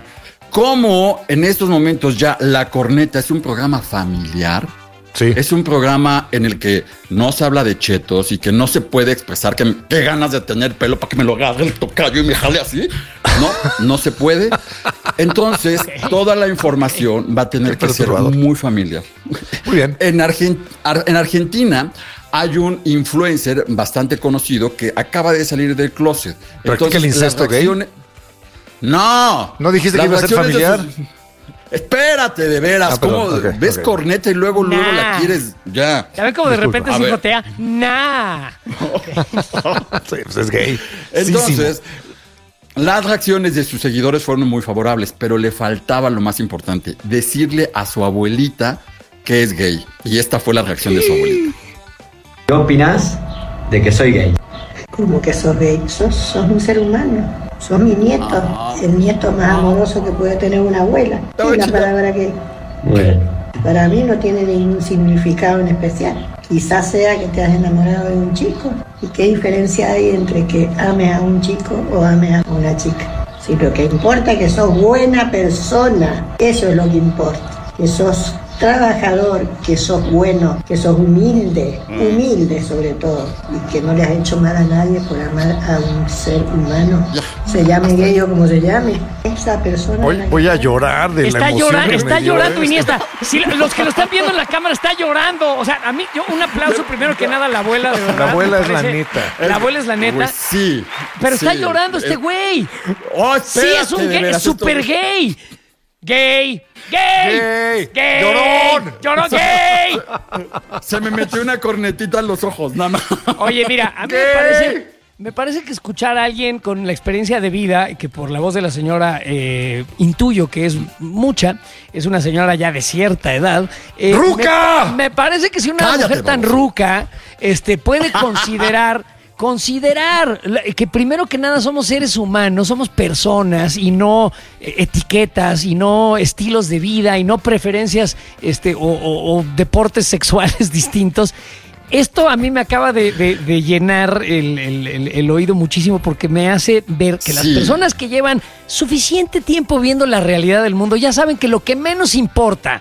¿Cómo en estos momentos ya La Corneta es un programa familiar? Sí. Es un programa en el que no se habla de chetos y que no se puede expresar que qué ganas de tener pelo para que me lo agarre el tocayo y me jale así. No, no se puede. Entonces, toda la información va a tener Qué que ser perturbador. muy familiar. Muy bien. En, Argen- Ar- en Argentina hay un influencer bastante conocido que acaba de salir del closet. ¿Practica el incesto las gay? reacciones- No. ¿No dijiste Las que iba a ser reacciones de familiar? sus- Espérate, de veras. Ah, perdón, ¿Cómo ok, ves ok. corneta y luego, luego Nah. la quieres? Ya. Ya ven como de Disculpa. repente A se ver. jotea. Nah. Sí, pues es gay. Entonces, las reacciones de sus seguidores fueron muy favorables, pero le faltaba lo más importante, decirle a su abuelita que es gay. Y esta fue la reacción de su abuelita. ¿Qué opinas de que soy gay? ¿Cómo que sos gay? Sos, sos un ser humano. Sos mi nieto. Ah. El nieto más amoroso que puede tener una abuela. ¿Qué es la palabra gay? Bueno, Para mí no tiene ningún significado en especial. Quizás sea que te has enamorado de un chico. ¿Y qué diferencia hay entre que ames a un chico o ames a una chica? Si lo que importa es que sos buena persona. Eso es lo que importa. Que sos trabajador, que sos bueno, que sos humilde, humilde sobre todo, y que no le has hecho mal a nadie por amar a un ser humano, se llame gay o como se llame, esa persona... Voy, voy a llorar de la Está, emoción llora- que me está dio llorando esto. Iniesta. Si la- los que lo están viendo en la cámara está llorando. O sea, a mí, yo un aplauso primero que nada a la abuela, de verdad. La abuela me es la parece- neta. La abuela es la neta. Pues sí. Pero está sí. llorando este güey. Oh, Sí, es un espérate, de gay, es veras, súper esto- gay. Gay. Gay. Gay. Gay. Llorón. Llorón gay. Se me metió una cornetita en los ojos, nada más. Oye, mira, a mí me Gay. parece, me parece que escuchar a alguien con la experiencia de vida, y que por la voz de la señora eh, intuyo que es mucha, es una señora ya de cierta edad. eh, ¡Ruca! Me, me parece que si una Cállate, mujer tan baboso. ruca este, puede considerar... Considerar la- que primero que nada somos seres humanos, somos personas y no eh, etiquetas y no estilos de vida y no preferencias este, o, o- o deportes sexuales distintos. Esto a mí me acaba de, de- de llenar el, el- el- el oído muchísimo porque me hace ver que las Sí. personas que llevan suficiente tiempo viendo la realidad del mundo ya saben que lo que menos importa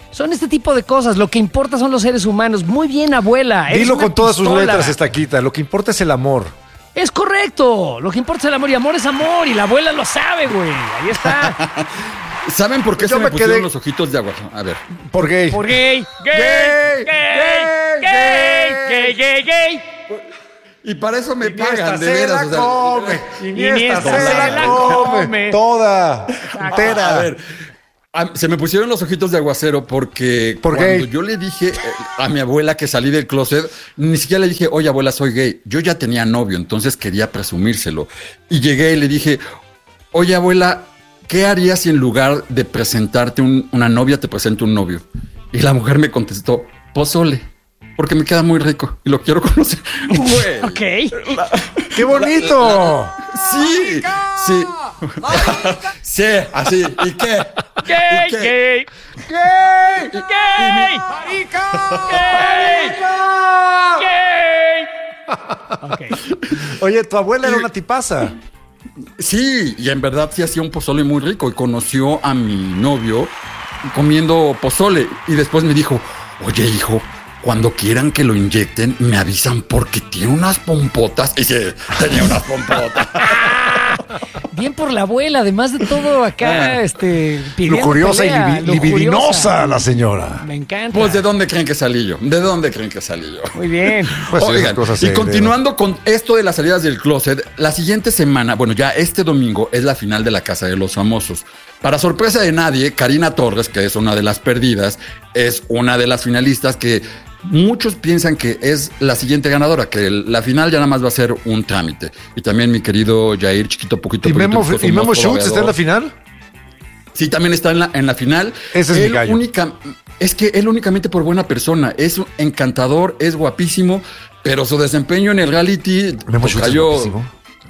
Son este tipo de cosas. Lo que importa son los seres humanos. Muy bien, abuela. Dilo con todas sus pistola. letras, Estaquita. Lo que importa es el amor. Es correcto. Lo que importa es el amor. Y amor es amor. Y la abuela lo sabe, güey. Ahí está. ¿Saben por qué Yo se me, me pusieron quedé- los ojitos de agua? A ver. Por gay. Por gay. Gay. Gay. Gay. Gay. Gay. Gay. Y para eso me Iniesta pagan, de se veras. la o sea, come. Iniesta Iniesta se la come. Toda. Entera. A ver, a- se me pusieron los ojitos de aguacero porque ¿Por cuando gay? yo le dije eh, a mi abuela que salí del closet, ni siquiera le dije, oye abuela, soy gay. Yo ya tenía novio, entonces quería presumírselo. Y llegué y le dije, oye abuela, ¿qué harías si en lugar de presentarte un- una novia te presento un novio? Y la mujer me contestó, pozole, porque me queda muy rico y lo quiero conocer. Güey. Ok. ¡Qué bonito! Sí, sí. Sí, así. ¿Y qué? Gay. ¿Y qué? Gay. ¡Gay! Gay. Gay. Gay. Ok. Oye, tu abuela era una tipaza. Sí, y en verdad sí hacía un pozole muy rico y conoció a mi novio comiendo pozole y después me dijo, oye hijo, cuando quieran que lo inyecten me avisan porque tiene unas pompotas. Y sí, tenía unas pompotas. Bien por la abuela, además de todo acá, Ah. este... pidiendo Lujuriosa pelea, y libi- libidinosa lujuriosa. la señora. Me encanta. Pues ¿de dónde creen que salí yo? ¿De dónde creen que salí yo? Muy bien. Pues sí, Oigan, esas cosas y se continuando con esto de las salidas del closet, la siguiente semana, bueno, ya este domingo es la final de la Casa de los Famosos. Para sorpresa de nadie, Karina Torres, que es una de las perdidas, es una de las finalistas que muchos piensan que es la siguiente ganadora, que el- la final ya nada más va a ser un trámite. Y también mi querido Jair, chiquito, poquito, ¿Y poquito, Memo, poquito, y Memo monstruo Schultz está en la babeador. final? Sí, también está en la, en la final. Ese es mi Él gallo. única- es que él únicamente por buena persona, es un encantador, es guapísimo, pero su desempeño en el reality Memo Schultz es cayó- guapísimo.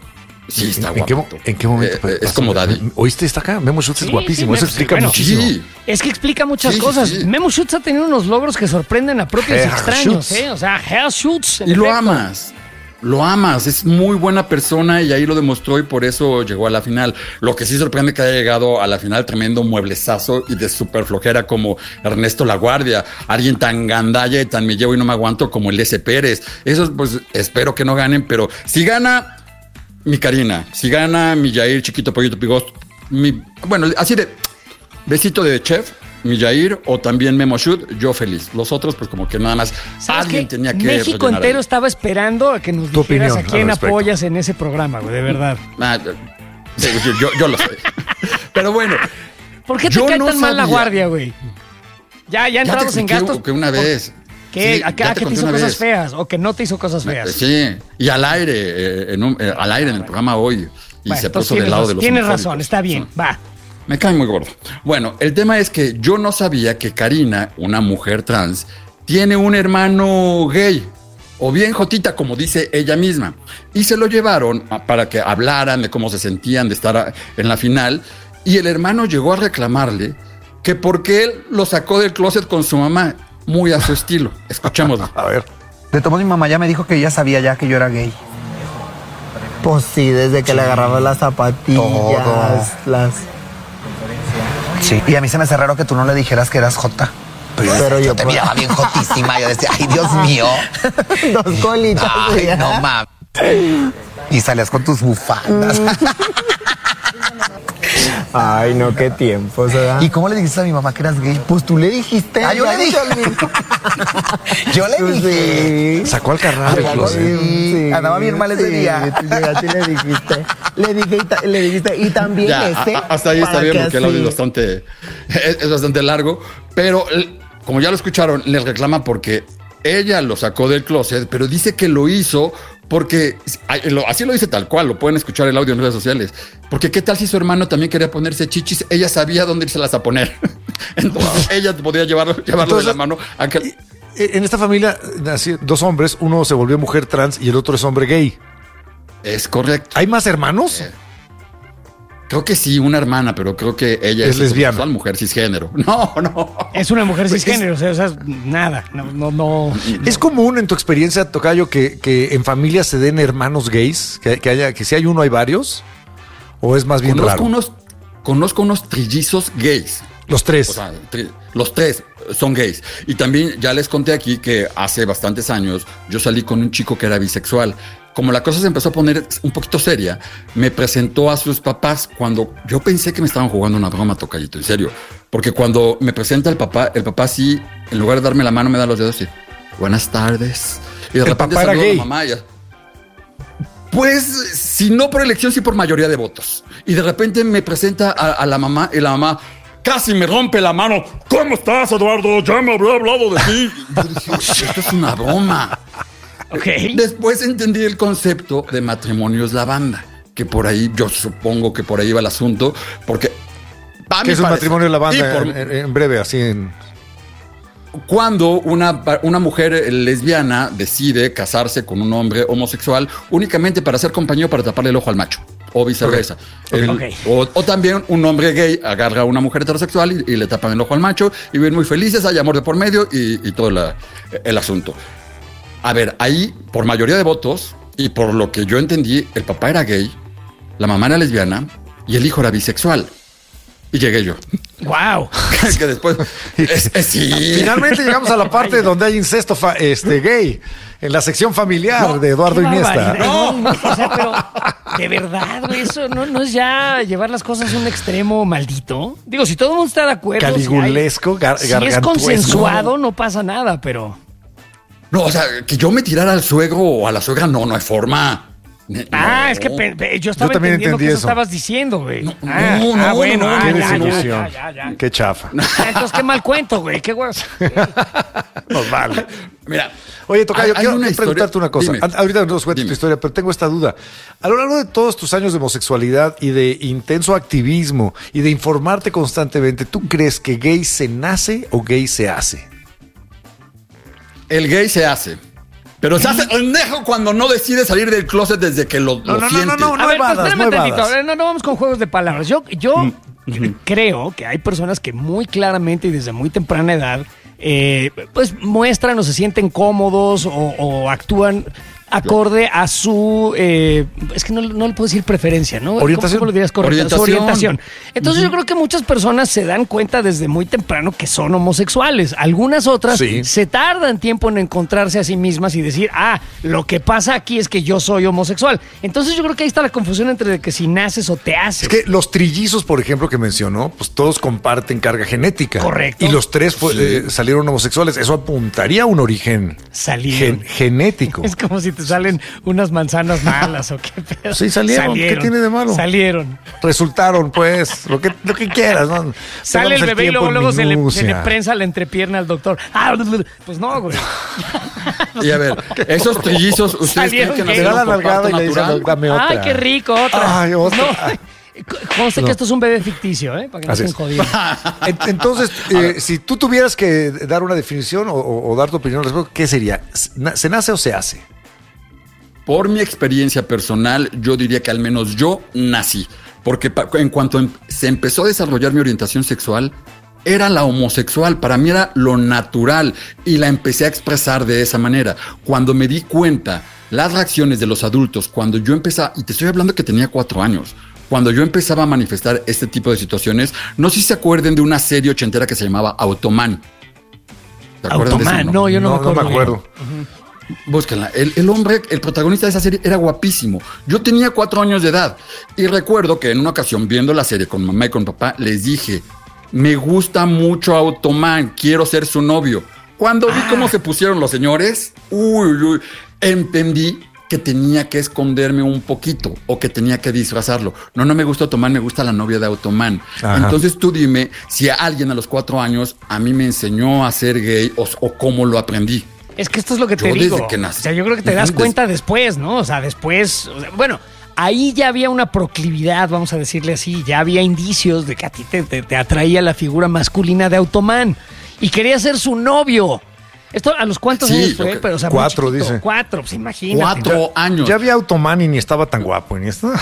Sí, está ¿En qué, mo- guapo. ¿En qué momento? Eh, eh, es pasó? como Daddy. ¿Oíste? Está acá. Memo Schultz es Sí, guapísimo. sí, Eso Memo- explica bueno, muchísimo. Sí. Es que explica muchas Sí, sí, cosas. sí. Memo Schultz ha tenido unos logros que sorprenden a propios y Herr extraños, Schultz. ¿eh? O sea, Herr Schultz. en Y lo efecto. amas. Lo amas, es muy buena persona y ahí lo demostró y por eso llegó a la final. Lo que sí sorprende que haya llegado a la final tremendo mueblezazo y de súper flojera como Ernesto Laguardia, alguien tan gandalla y tan me llevo y no me aguanto como el S. Pérez. Esos pues espero que no ganen, pero si gana mi Karina, si gana mi Jair, chiquito pollito pigos, mi, bueno, así de besito de chef, mi Jair o también Memo Schultz, yo feliz. Los otros pues como que nada más ¿Sabes alguien qué? tenía que México rellenar entero ahí. estaba esperando a que nos Tu dijeras opinión a quién al respecto. apoyas en ese programa, güey, de verdad. Ah, sí, yo, yo, yo lo sé. Pero bueno. ¿Por qué te yo cae no tan mal la sabía. guardia, güey? Ya, ya Ya te entrados en expliqué gastos. que una vez. ¿Qué? Sí, ¿A qué, ya a te que te conté hizo una cosas vez. feas o que no te hizo cosas feas? Sí, y al aire, eh, en un- eh, al aire en el programa hoy. Y Bueno, se entonces puso del tienes lado razón, de los Tienes homofóbicos. razón, está bien, va. Me cae muy gordo. Bueno, el tema es que yo no sabía que Karina, una mujer trans, tiene un hermano gay. O bien Jotita, como dice ella misma. Y se lo llevaron a- para que hablaran de cómo se sentían de estar a- en la final. Y el hermano llegó a reclamarle que porque él lo sacó del closet con su mamá, muy a su estilo. Escuchémoslo. A ver. De todos modos, mi mamá ya me dijo que ella sabía ya que yo era gay. Pues sí, desde que le agarraba las zapatillas, Todo. las... Sí. Y a mí se me hace raro que tú no le dijeras que eras Jota. Pero, Pero yo, yo te pues- miraba bien jotísima. Yo decía, ay, Dios mío. Dos colitas. Ay, ya. no mames. Y salías con tus bufandas. Ay, no, qué tiempos, ¿verdad? ¿Y cómo le dijiste a mi mamá que eras gay? Pues tú le dijiste. Ah, yo ya le dije. no te olvides. Yo le Pues dije. sí. Sacó al carnal del closet. Sí, Andaba bien mal ese sí, día. Tú llegaste y le dijiste. Le dije y ta- le dijiste. Y también Ya, ese. a- a- hasta ahí está para bien que porque el así- audio es bastante, es, es bastante largo, pero el- como ya lo escucharon, les reclama porque ella lo sacó del closet, pero dice que lo hizo porque, ay, lo- así lo dice tal cual, lo pueden escuchar el audio en redes sociales, porque qué tal si su hermano también quería ponerse chichis, ella sabía dónde irse las a poner, entonces ella podía llevarlo, llevarlo de la Entonces, mano a que... En esta familia, nací- dos hombres, uno se volvió mujer trans y el otro es hombre gay. Es correcto. ¿Hay más hermanos? Creo que sí, una hermana, pero creo que ella Es lesbiana. homosexual, mujer cisgénero. No, no. Es una mujer Pues cisgénero, o sea, o sea, nada, no, no, no. ¿Es común en tu experiencia, Tocayo, que, que en familias se den hermanos gays? Que, que haya, que si hay uno hay varios. ¿O es más bien Conozco raro? unos, conozco unos trillizos gays. Los tres. O sea, tri- los tres son gays. Y también ya les conté aquí que hace bastantes años yo salí con un chico que era bisexual. Como la cosa se empezó a poner un poquito seria, me presentó a sus papás cuando yo pensé que me estaban jugando una broma, tocallito, en serio. Porque cuando me presenta el papá, el papá sí, en lugar de darme la mano, me da los dedos y buenas tardes. Y de el repente papá era saludo gay. a mamá y ya. Pues, si no por elección, sí por mayoría de votos. Y de repente me presenta a, a la mamá y la mamá casi me rompe la mano. ¿Cómo estás, Eduardo? Ya me había hablado de ti. Yo dije, esto es una broma. Okay. Después entendí el concepto de matrimonios lavanda, que por ahí, yo supongo que por ahí va el asunto, porque... ¿Qué es un matrimonio lavanda? Por, en, en breve, así en... Cuando una, una mujer lesbiana decide casarse con un hombre homosexual únicamente para ser compañero, para taparle el ojo al macho, o viceversa. Okay. El, Okay. O, o también un hombre gay agarra a una mujer heterosexual y, y le tapan el ojo al macho y viven muy felices, hay amor de por medio y, y todo la, el asunto. A ver, ahí, por mayoría de votos y por lo que yo entendí, el papá era gay, la mamá era lesbiana y el hijo era bisexual. Y llegué yo. ¡Wow! Que después... Es, es, sí. Finalmente llegamos a la parte donde hay incesto fa- este, gay, en la sección familiar No, de Eduardo Qué Iniesta. barbaridad. No, no, o sea, pero de verdad, güey, eso no, no es ya llevar las cosas a un extremo maldito. Digo, si todo el mundo está de acuerdo. Caligulesco, si, hay- gar- si es gargantuesco. consensuado, no pasa nada, pero... No, o sea, que yo me tirara al suegro o a la suegra, no, no hay forma. Ne- Ah, no. es que pe- pe- yo estaba Yo también entendiendo entendí que eso eso. estabas diciendo, güey. No, ah, no, no, ah, bueno, no, no, ah, Qué no, ya, ya, desilusión. ya, ya, ya. Qué chafa. Entonces, qué mal cuento, güey. Qué guay. Nos vale. Mira. Oye, Tocayo, hay- hay quiero una quiero historia- preguntarte una cosa. Dime. An- Ahorita nos cuento tu Dime. historia, pero tengo esta duda. A lo largo de todos tus años de homosexualidad y de intenso activismo y de informarte constantemente, ¿tú crees que gay se nace o gay se hace? El gay se hace. Pero se hace pendejo cuando no decide salir del closet desde que lo, No, lo no, no, siente. no, no, A ver, pues, evadas, espérame no tantito. evadas. A ver, No, no vamos con juegos de palabras. Yo, yo creo que hay personas que muy claramente y desde muy temprana edad, eh, pues muestran o se sienten cómodos o, o actúan acorde a su, eh, es que no, no le puedo decir preferencia, ¿no? ¿Cómo- Orientación. ¿Cómo lo dirías correcto? Su Orientación. orientación. Entonces yo creo que muchas personas se dan cuenta desde muy temprano que son homosexuales. Algunas otras Sí. se tardan tiempo en encontrarse a sí mismas y decir, ah, lo que pasa aquí es que yo soy homosexual. Entonces yo creo que ahí está la confusión entre que si naces o te haces. Es que los trillizos, por ejemplo, que mencionó, pues todos comparten carga genética. Correcto. Y los tres fue- eh, salieron homosexuales. Eso apuntaría a un origen Salieron. gen- genético. Es como si te salen unas manzanas malas o qué pedo. Sí, salieron. ¿Qué tiene de malo? Salieron. Resultaron, pues, lo que, lo que quieras, ¿no? Sale el Pongamos bebé y tiempo luego, en luego se le, minucia. se le prensa la entrepierna al doctor. Ah, pues no, güey. Y a ver, esos trillizos, ¿ustedes creen Salieron que gays. Le da la nacieron por nalgada parto y le dice, natural? dame otra. Ay, qué rico, otra. Ay, otra. No. Conste No. que esto es un bebé ficticio, ¿eh? Para que no Así estén es. jodidos. En- Entonces, eh, si tú tuvieras que dar una definición o, o- o dar tu opinión al respecto, ¿qué sería? ¿Se nace o se hace? Por mi experiencia personal, yo diría que al menos yo nací. Porque pa- en cuanto em- se empezó a desarrollar mi orientación sexual, era la homosexual. Para mí era lo natural y la empecé a expresar de esa manera. Cuando me di cuenta las reacciones de los adultos, cuando yo empezaba, y te estoy hablando que tenía cuatro años, cuando yo empezaba a manifestar este tipo de situaciones, no sé si se acuerden de una serie ochentera que se llamaba Automan. ¿Se acuerdan de ese, Automan, no, yo no, No, me no acuerdo. me acuerdo. Búsquenla. El, el hombre, el protagonista de esa serie era guapísimo. Yo tenía cuatro años de edad y recuerdo que en una ocasión viendo la serie con mamá y con papá les dije, me gusta mucho Automan, quiero ser su novio. Cuando vi cómo se pusieron los señores, uy, uy, entendí que tenía que esconderme un poquito o que tenía que disfrazarlo. No, no me gusta Automan, me gusta la novia de Automan. Ajá. Entonces tú dime si a alguien a los cuatro años a mí me enseñó a ser gay o, o cómo lo aprendí. Es que esto es lo que te Yo digo. desde que nací. O sea, yo creo que te das Desde- cuenta después, ¿no? O sea, después, o sea, bueno, ahí ya había una proclividad, vamos a decirle así, ya había indicios de que a ti te, te- te atraía la figura masculina de Automan y quería ser su novio. ¿Esto a los cuántos Sí, años yo fue? que- Pero, o sea, muy Cuatro, chiquito. dice. Cuatro, pues imagínate. Cuatro años. Ya había Automan y ni estaba tan guapo en esto.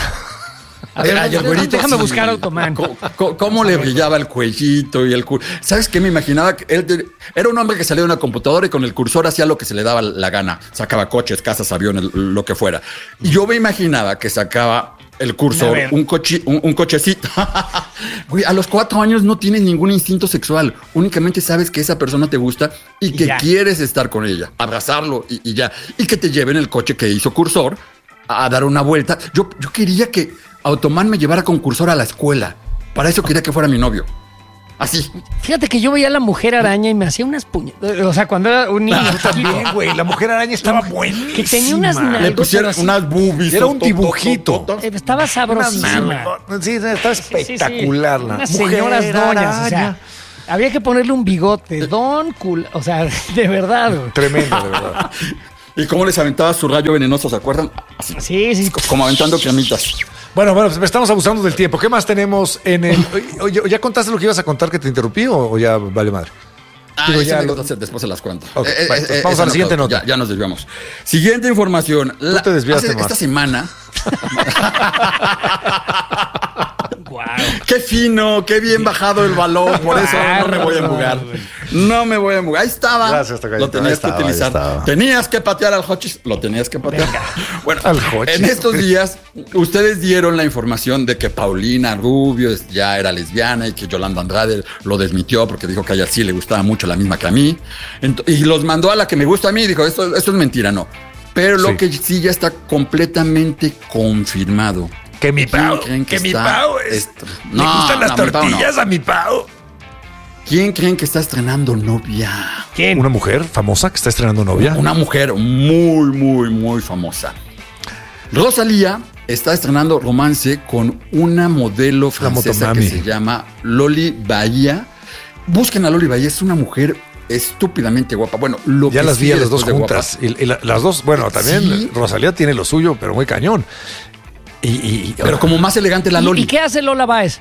A ver, Ay, el déjame, güerito, déjame sí. buscar Automan. ¿Cómo, cómo- cómo le brillaba el cuellito y el cursor? ¿Sabes qué? Me imaginaba que él de- era un hombre que salía de una computadora y con el cursor hacía lo que se le daba la gana. Sacaba coches, casas, aviones, lo que fuera. Y yo me imaginaba que sacaba el cursor, un, coche, un, un cochecito. Güey, a los cuatro años no tienes ningún instinto sexual. Únicamente sabes que esa persona te gusta y que ya. quieres estar con ella, abrazarlo y, y ya. Y que te lleven el coche que hizo cursor a, a dar una vuelta. Yo, yo quería que Automan me llevara con cursor a la escuela. Para eso quería que fuera mi novio. Así. Fíjate que yo veía a la Mujer Araña y me hacía unas puñetas. O sea, cuando era un niño. Ah, también, güey. La Mujer Araña estaba buenísima. Que tenía unas nalgas. Le pusieron unas boobies. Era un dibujito. Estaba sabrosísima. Sí, estaba espectacular. Sí, sí, sí. Unas señoras doñas. O sea, había que ponerle un bigote. Don cul... O sea, de verdad. Güey. Tremendo, de verdad. ¿Y cómo les aventaba su rayo venenoso? ¿Se acuerdan? Así. Sí, sí. Como aventando cremitas. Bueno, bueno, estamos abusando del tiempo. ¿Qué más tenemos en el...? Oye, ¿ya contaste lo que ibas a contar que te interrumpí o, o ya vale madre? Ah, Digo, ya lo... después se las cuento. Okay, eh, vale, eh, vamos a la siguiente no, nota. Ya, ya nos desviamos. Siguiente información. La, te desviaste, hace, esta semana... Wow. Qué fino, qué bien bajado el balón. Por eso no me voy a embugar. No me voy a embugar. Ahí estaba. Gracias, lo tenías estaba, que utilizar. Tenías que patear al Hochis. Lo tenías que patear. Venga. Bueno, al Hochis, en estos días, ustedes dieron la información de que Paulina Rubio ya era lesbiana y que Yolanda Andrade lo desmitió porque dijo que a ella sí le gustaba mucho la misma que a mí. Y los mandó a la que me gusta a mí. Dijo, esto, esto es mentira, no. Pero lo sí. que sí ya está completamente confirmado. Que mi Pau, que, que mi Pau es, esto? No, le gustan las no, tortillas no. a mi Pau. ¿Quién creen que está estrenando novia? ¿Quién? ¿Una mujer famosa que está estrenando novia? Una mujer muy, muy, muy famosa. Rosalía está estrenando romance con una modelo francesa que se llama Loli Bahía. Busquen a Loli Bahía, es una mujer estúpidamente guapa. Bueno, lo ya que las vi a las dos juntas. Y, y la, las dos, bueno, también ¿sí? Rosalía tiene lo suyo, pero muy cañón. Y, y, pero como más elegante la Loli. ¿Y qué hace Lola Báez?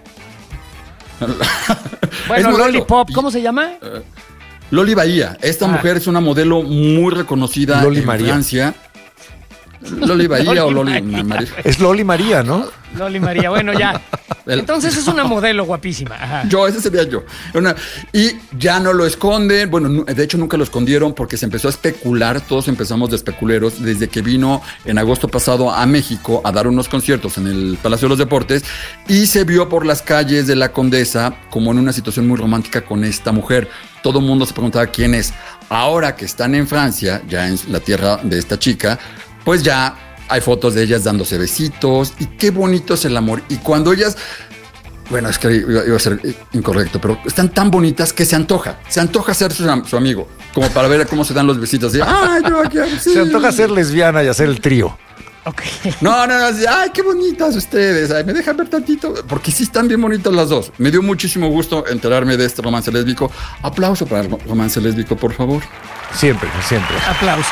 Bueno, Lollipop, ¿cómo se llama? Uh, Loli Bahía. Esta ah. mujer es una modelo muy reconocida Loli en María. Francia. Loli Bahía Loli o Loli María. María. Es Loli María, ¿no? Loli María, bueno, ya. Entonces es una modelo guapísima. Ajá. Yo, ese sería yo. Una, y ya no lo esconden. Bueno, de hecho nunca lo escondieron porque se empezó a especular. Todos empezamos de especuleros desde que vino en agosto pasado a México a dar unos conciertos en el Palacio de los Deportes y se vio por las calles de la Condesa como en una situación muy romántica con esta mujer. Todo el mundo se preguntaba quién es. Ahora que están en Francia, ya en la tierra de esta chica, pues ya hay fotos de ellas dándose besitos y qué bonito es el amor. Y cuando ellas, bueno, es que iba, iba a ser incorrecto, pero están tan bonitas que se antoja, se antoja ser su, su amigo, como para ver cómo se dan los besitos. Y, ay, yo aquí, sí. Se antoja ser lesbiana y hacer el trío. Okay. No, no, no, así, ay, qué bonitas ustedes, ay, me dejan ver tantito, porque sí están bien bonitas las dos. Me dio muchísimo gusto enterarme de este romance lésbico. Aplauso para el romance lésbico, por favor. Siempre, siempre. Aplauso.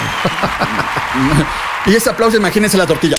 Y ese aplauso, imagínense la tortilla.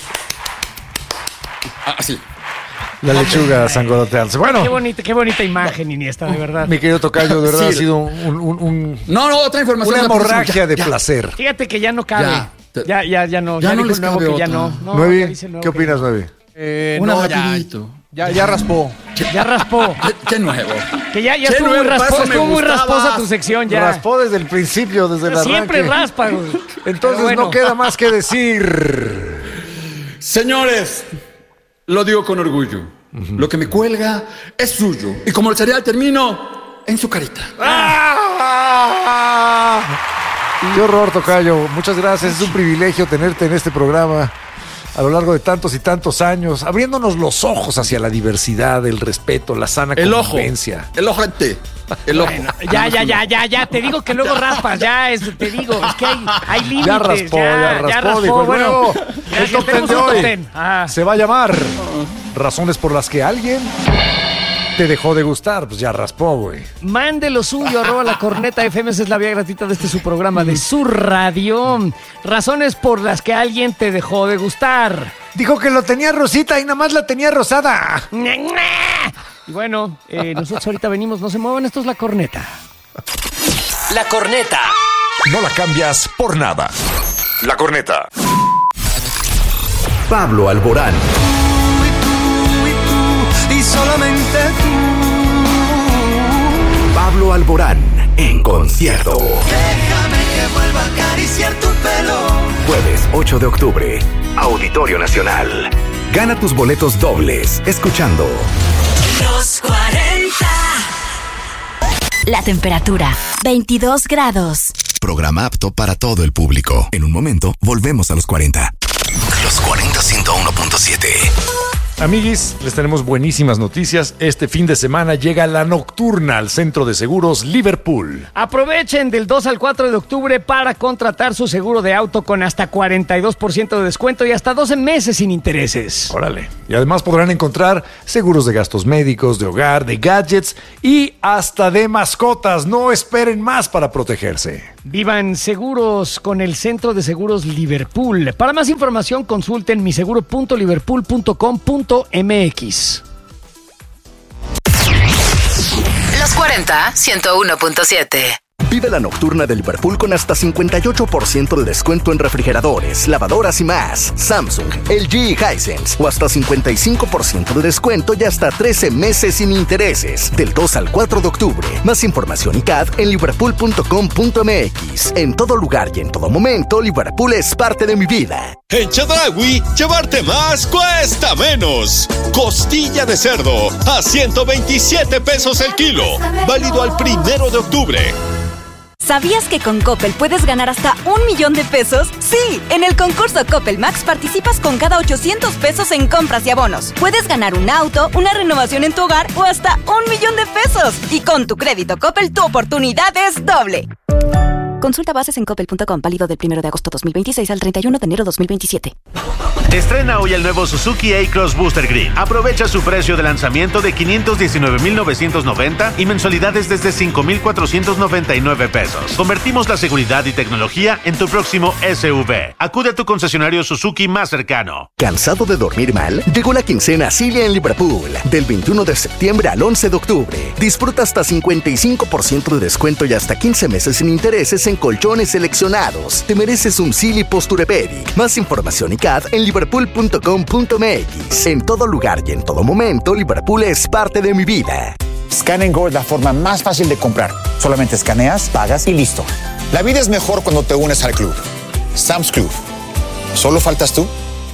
Así. La lechuga sangoloteándose. Bueno. Qué bonita, qué bonita imagen, Iniesta, de verdad. Mi querido tocayo, de verdad sí. ha sido un, un, un... No, no, otra información. Una hemorragia ya, de ya. placer. Fíjate que ya no cabe. Ya, ya, ya, ya no. Ya, ya no les nuevo cabe que ya otra. no. no Nuevi, nuevo ¿qué opinas, Nuevi? Eh, Una no, rapidito. Ya, ya, ya raspó. Ya raspó. ¿Qué, qué nuevo? Que ya, ya estuvo, muy, raspo, estuvo muy rasposa tu sección ya. Raspó desde el principio, desde el arranque. Siempre raspa, güey. Entonces bueno. no queda más que decir. Señores, lo digo con orgullo. Uh-huh. Lo que me cuelga es suyo. Y como el cereal termino en su carita. ¡Ah! Qué horror, tocayo. Muchas gracias. Es un privilegio tenerte en este programa a lo largo de tantos y tantos años, abriéndonos los ojos hacia la diversidad, el respeto, la sana el convivencia. Ojo, el ojete. El ojo. Bueno, ya, ya, ya, ya, ya. Te digo que luego raspas. Ya, es, te digo. Es que hay, hay límites. Ya raspó, ya, ya raspó. Ya raspó dijo, bueno, ya, el top ten de hoy ah. se va a llamar Razones por las que alguien te dejó de gustar. Pues ya raspó, güey. Mande lo suyo, arroba la corneta F M. Esa es la vía gratuita de este su programa de su radio. Razones por las que alguien te dejó de gustar. Dijo que lo tenía rosita y nada más la tenía rosada. Y bueno, eh, nosotros ahorita venimos, no se muevan, esto es La Corneta. La Corneta. No la cambias por nada. La Corneta. Pablo Alborán. Y solamente tú. Pablo Alborán en concierto. Déjame que vuelva a acariciar tu pelo. Jueves ocho de octubre, Auditorio Nacional. Gana tus boletos dobles escuchando Los cuarenta. La temperatura, veintidós grados. Programa apto para todo el público. En un momento, volvemos a los cuarenta. Los cuarenta ciento uno punto siete. Amiguis, les tenemos buenísimas noticias. Este fin de semana llega la nocturna al Centro de Seguros Liverpool. Aprovechen del dos al cuatro de octubre para contratar su seguro de auto con hasta cuarenta y dos por ciento de descuento y hasta doce meses sin intereses. Órale. Y además podrán encontrar seguros de gastos médicos, de hogar, de gadgets y hasta de mascotas. No esperen más para protegerse. Vivan seguros con el Centro de Seguros Liverpool. Para más información consulten miseguro punto liverpool punto com punto m x. Los cuarenta, ciento uno punto siete. Vive la nocturna de Liverpool con hasta cincuenta y ocho por ciento de descuento en refrigeradores, lavadoras y más. Samsung, L G y Hisense. O hasta cincuenta y cinco por ciento de descuento y hasta trece meses sin intereses. Del dos al cuatro de octubre. Más información y C A D en liverpool punto com punto m x. En todo lugar y en todo momento, Liverpool es parte de mi vida. En Chedraui, llevarte más cuesta menos. Costilla de cerdo a ciento veintisiete pesos el kilo. Válido al primero de octubre. ¿Sabías que con Coppel puedes ganar hasta un millón de pesos? Sí, en el concurso Coppel Max participas con cada ochocientos pesos en compras y abonos. Puedes ganar un auto, una renovación en tu hogar o hasta un millón de pesos. Y con tu crédito Coppel, tu oportunidad es doble. Consulta bases en coppel punto com, válido del primero de agosto dos mil veintiséis al treinta y uno de enero dos mil veintisiete. Estrena hoy el nuevo Suzuki A-Cross Booster Green. Aprovecha su precio de lanzamiento de quinientos diecinueve mil novecientos noventa y mensualidades desde cinco mil cuatrocientos noventa y nueve pesos. Convertimos la seguridad y tecnología en tu próximo S U V. Acude a tu concesionario Suzuki más cercano. ¿Cansado de dormir mal? Llegó la quincena Cilia en Liverpool. Del veintiuno de septiembre al once de octubre. Disfruta hasta cincuenta y cinco por ciento de descuento y hasta quince meses sin intereses en colchones seleccionados. Te mereces un Silly Posturepedic. Más información y C A D en liverpool punto com punto m x. En todo lugar y en todo momento, Liverpool es parte de mi vida. Scan and Go es la forma más fácil de comprar. Solamente escaneas, pagas y listo. La vida es mejor cuando te unes al club. Sam's Club. ¿Solo faltas tú?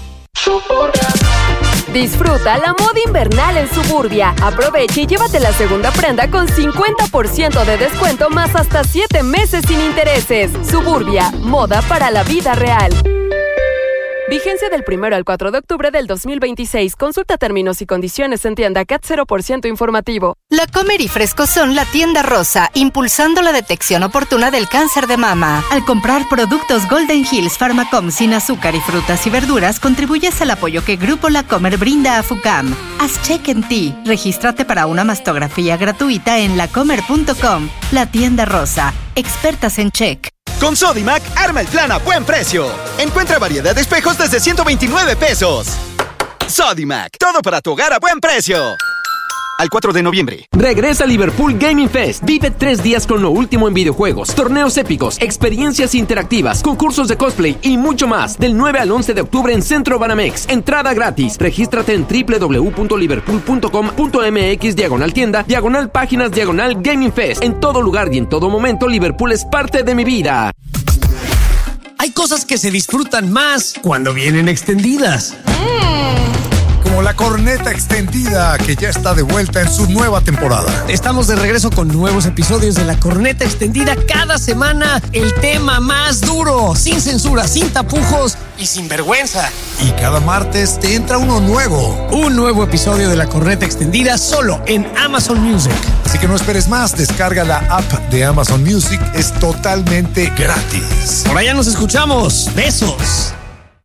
Disfruta la moda invernal en Suburbia. Aprovecha y llévate la segunda prenda con cincuenta por ciento de descuento más hasta siete meses sin intereses. Suburbia, moda para la vida real. Vigencia del primero al cuatro de octubre del dos mil veintiséis. Consulta términos y condiciones en tienda C A T cero por ciento informativo. La Comer y Fresco son la tienda rosa, impulsando la detección oportuna del cáncer de mama. Al comprar productos Golden Hills Pharmacom sin azúcar y frutas y verduras, contribuyes al apoyo que Grupo La Comer brinda a FUCAM. Haz check en ti. Regístrate para una mastografía gratuita en lacomer punto com. La tienda rosa, expertas en check. Con Sodimac, arma el plan a buen precio. Encuentra variedad de espejos desde ciento veintinueve pesos. Sodimac, todo para tu hogar a buen precio. Al cuatro de noviembre. Regresa a Liverpool Gaming Fest. Vive tres días con lo último en videojuegos, torneos épicos, experiencias interactivas, concursos de cosplay y mucho más. Del nueve al once de octubre en Centro Banamex. Entrada gratis. Regístrate en doble u doble u doble u punto liverpool punto com punto m x diagonal tienda, diagonal páginas, diagonal Gaming Fest. En todo lugar y en todo momento, Liverpool es parte de mi vida. Hay cosas que se disfrutan más cuando vienen extendidas. Mm. Como la corneta extendida, que ya está de vuelta en su nueva temporada. Estamos de regreso con nuevos episodios de la corneta extendida. Cada semana el tema más duro, sin censura, sin tapujos y sin vergüenza. Y cada martes te entra uno nuevo. Un nuevo episodio de la corneta extendida solo en Amazon Music. Así que no esperes más, descarga la app de Amazon Music, es totalmente gratis. Por allá nos escuchamos. Besos.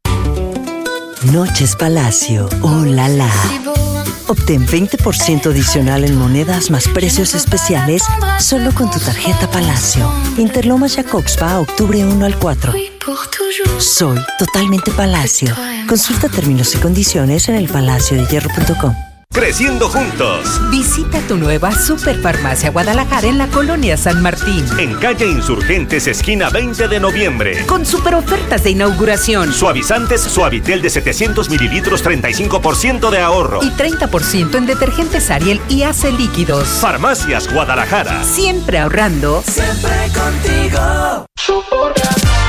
Noches Palacio, oh la la. Obtén veinte por ciento adicional en monedas más precios especiales solo con tu tarjeta Palacio. Interlomas Jacobspa, octubre uno al cuatro. Soy totalmente Palacio. Consulta términos y condiciones en el palacio de hierro punto com. Creciendo juntos. Visita tu nueva Superfarmacia Guadalajara en la Colonia San Martín. En calle Insurgentes, esquina veinte de noviembre. Con super ofertas de inauguración. Suavizantes Suavitel de setecientos mililitros, treinta y cinco por ciento de ahorro. Y treinta por ciento en detergentes Ariel y Ace líquidos. Farmacias Guadalajara. Siempre ahorrando. Siempre contigo.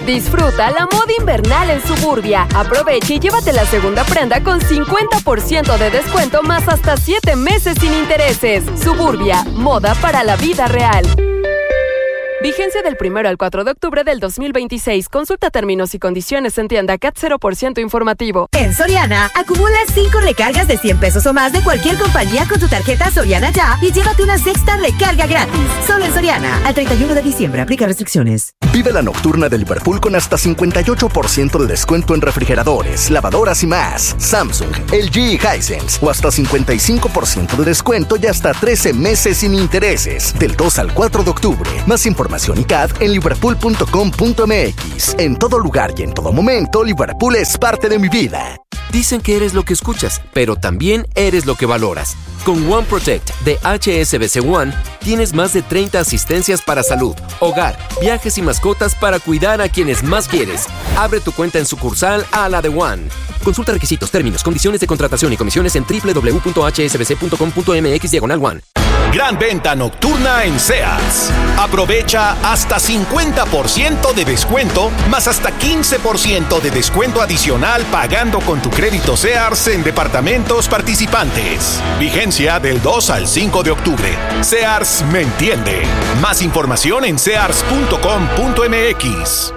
Disfruta la moda invernal en Suburbia. Aprovecha y llévate la segunda prenda con cincuenta por ciento de descuento más hasta siete meses sin intereses. Suburbia, moda para la vida real. Vigencia del primero al cuatro de octubre del dos mil veintiséis. Consulta términos y condiciones en tienda C A T cero por ciento informativo. En Soriana, acumula cinco recargas de cien pesos o más de cualquier compañía con tu tarjeta Soriana Ya y llévate una sexta recarga gratis. Solo en Soriana. Al treinta y uno de diciembre. Aplica restricciones. Vive la nocturna de Liverpool con hasta cincuenta y ocho por ciento de descuento en refrigeradores, lavadoras y más. Samsung, L G y Hisense. O hasta cincuenta y cinco por ciento de descuento y hasta trece meses sin intereses. Del dos al cuatro de octubre. Más información y C A D en liverpool punto com punto m x. En todo lugar y en todo momento, Liverpool es parte de mi vida. Dicen que eres lo que escuchas, pero también eres lo que valoras. Con One Protect de H S B C One, tienes más de treinta asistencias para salud, hogar, viajes y mascotas para cuidar a quienes más quieres. Abre tu cuenta en sucursal a la de One. Consulta requisitos, términos, condiciones de contratación y comisiones en doble u doble u doble u punto h s b c punto com punto m x diagonal One. Gran venta nocturna en Sears. Aprovecha hasta cincuenta por ciento de descuento, más hasta quince por ciento de descuento adicional pagando con tu crédito Sears en departamentos participantes. Vigencia del dos al cinco de octubre. Sears me entiende. Más información en sears punto com punto m x.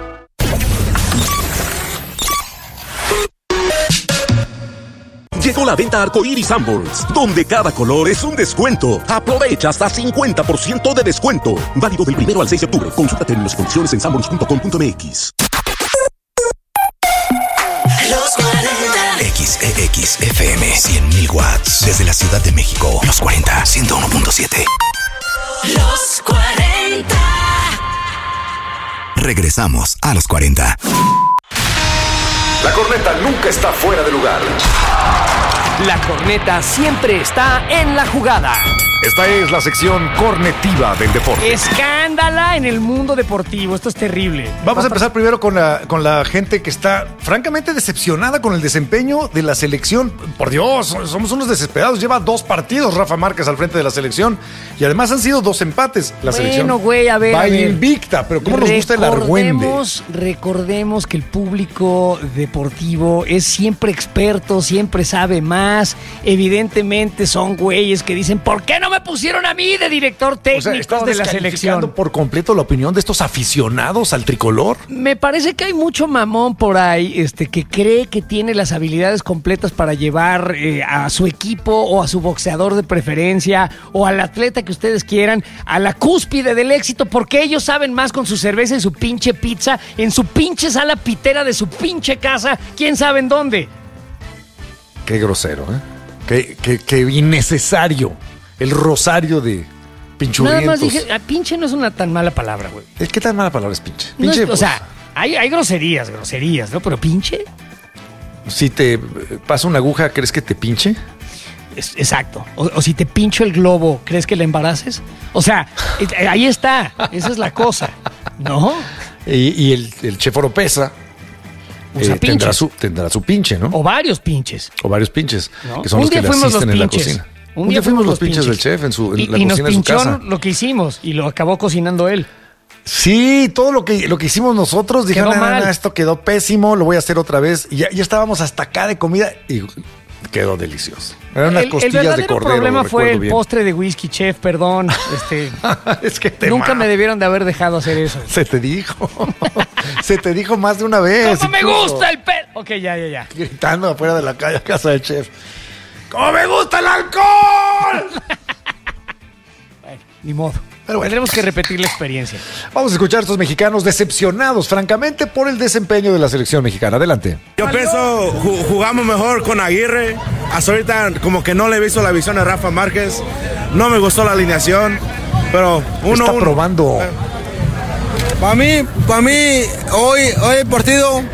Llegó la venta Arcoiris Sanborns, donde cada color es un descuento. Aprovecha hasta cincuenta por ciento de descuento. Válido del primero al seis de octubre. Consulta términos y condiciones en sanborns punto com punto m x. Los cuarenta. X E X F M cien mil watts. Desde la Ciudad de México. Los cuarenta, ciento uno punto siete. Los cuarenta. Regresamos a los cuarenta. La corneta nunca está fuera de lugar. La corneta siempre está en la jugada. Esta es la sección cornetiva del deporte. Escándala en el mundo deportivo. Esto es terrible. Vamos a empezar primero con la, con la gente que está francamente decepcionada con el desempeño de la selección. Por Dios, somos unos desesperados. Lleva dos partidos Rafa Márquez al frente de la selección y además han sido dos empates. La bueno, selección güey, a ver, va a ver. invicta, pero ¿cómo nos gusta el argüende? Recordemos, recordemos que el público deportivo es siempre experto, siempre sabe más. Evidentemente son güeyes que dicen, ¿por qué no me pusieron a mí de director técnico o sea, ¿estás de la selección? por completo la opinión de estos aficionados al tricolor? Me parece que hay mucho mamón por ahí este, que cree que tiene las habilidades completas para llevar eh, a su equipo o a su boxeador de preferencia o al atleta que ustedes quieran a la cúspide del éxito porque ellos saben más con su cerveza y su pinche pizza en su pinche sala pitera de su pinche casa, quién sabe en dónde. Qué grosero, ¿eh? Qué, qué, qué innecesario. El rosario de pinchurrientos. Nada más dije, ah, pinche no es una tan mala palabra, güey. ¿Qué tan mala palabra es pinche? No pinche es, pues, o sea, hay, hay groserías, groserías, ¿no? Pero pinche. Si te pasa una aguja, ¿crees que te pinche? Es, exacto. O, o si te pincho el globo, ¿crees que le embaraces? O sea, eh, ahí está. Esa es la cosa, ¿no? Y, y el, el chef Oropesa eh, tendrá, su, tendrá su pinche, ¿no? O varios pinches. O varios pinches, ¿no? Que son Un los que le asisten en la cocina. Un, Un día, día fuimos los pinches, pinches del chef en, su, en y, la y cocina nos de su pinchó casa. Lo que hicimos y lo acabó cocinando él. Sí, todo lo que, lo que hicimos nosotros, dijeron, nah, nah, esto quedó pésimo, lo voy a hacer otra vez. Y ya, ya estábamos hasta acá de comida y quedó delicioso. Eran unas el, costillas el de cordero. El problema fue el bien. postre de whisky, chef, perdón. Este, es que te nunca ma- me debieron de haber dejado hacer eso. Se te dijo. Se te dijo más de una vez. ¡Cómo me gusta el pelo! Ok, ya, ya, ya. Gritando afuera de la calle, casa del chef. ¡Cómo me gusta el alcohol! Bueno, ni modo. Pero bueno. Tendremos que repetir la experiencia. Vamos a escuchar a estos mexicanos decepcionados, francamente, por el desempeño de la selección mexicana. Adelante. Yo pienso ju- jugamos mejor con Aguirre. Hasta ahorita como que no le he visto la visión a Rafa Márquez. No me gustó la alineación, pero uno... Está uno. probando. Para mí, para mí, hoy, hoy el partido...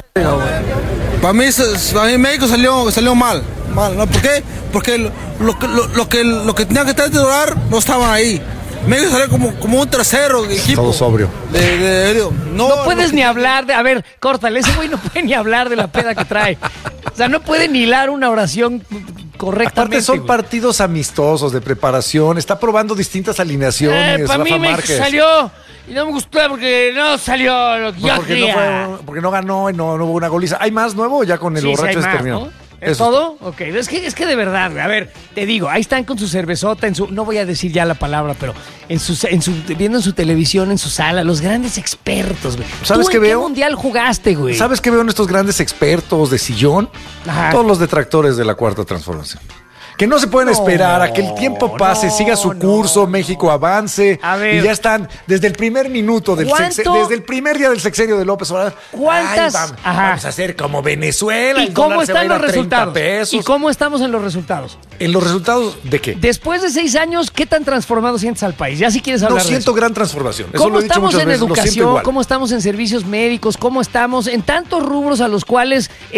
Para mí, para mí México salió, salió mal. mal ¿no? ¿Por qué? Porque lo, lo, lo, lo que, lo que tenía que titular no estaban ahí. México salió como, como un tercero de equipo. Todo sobrio. De, de, de, no, no puedes no, ni hablar de... A ver, córtale, ese güey no puede ni hablar de la peda que trae. O sea, no puede ni hilar una oración correctamente. Aparte son güey. partidos amistosos de preparación. Está probando distintas alineaciones. Eh, para Rafa mí México Márquez. salió Y no me gustó porque no salió lo que Pues yo porque, quería. no fue, porque no ganó y no, no hubo una goliza. ¿Hay más nuevo o ya con el Sí, sí borracho hay se más, terminó? ¿no? ¿Es Eso todo? Ok, es que, es que de verdad, güey. A ver, te digo, ahí están con su cervezota, en su, no voy a decir ya la palabra, pero en su, en su, viendo en su televisión, en su sala, los grandes expertos, güey. ¿Sabes ¿Tú qué en veo? qué mundial jugaste, güey? ¿Sabes qué veo en estos grandes expertos de sillón? Ajá. Todos los detractores de la cuarta transformación. Que no se pueden No, esperar a que el tiempo pase, no, siga su curso, México avance. A ver. Y ya están desde el primer minuto del ¿Cuánto? sexenio, desde el primer día del sexenio de López Obrador. ¿Cuántas? Ay, vamos, Ajá. vamos a hacer como Venezuela. ¿Y el cómo dólar se va a están ir los a treinta resultados? pesos. ¿Y cómo estamos en los resultados? ¿En los resultados de qué? Después de seis años, ¿qué tan transformado sientes al país? Ya si quieres No hablar de siento eso. gran transformación. Eso ¿Cómo lo he dicho estamos muchas en veces, lo siento educación? igual. ¿Cómo estamos en servicios médicos? ¿Cómo estamos en tantos rubros a los cuales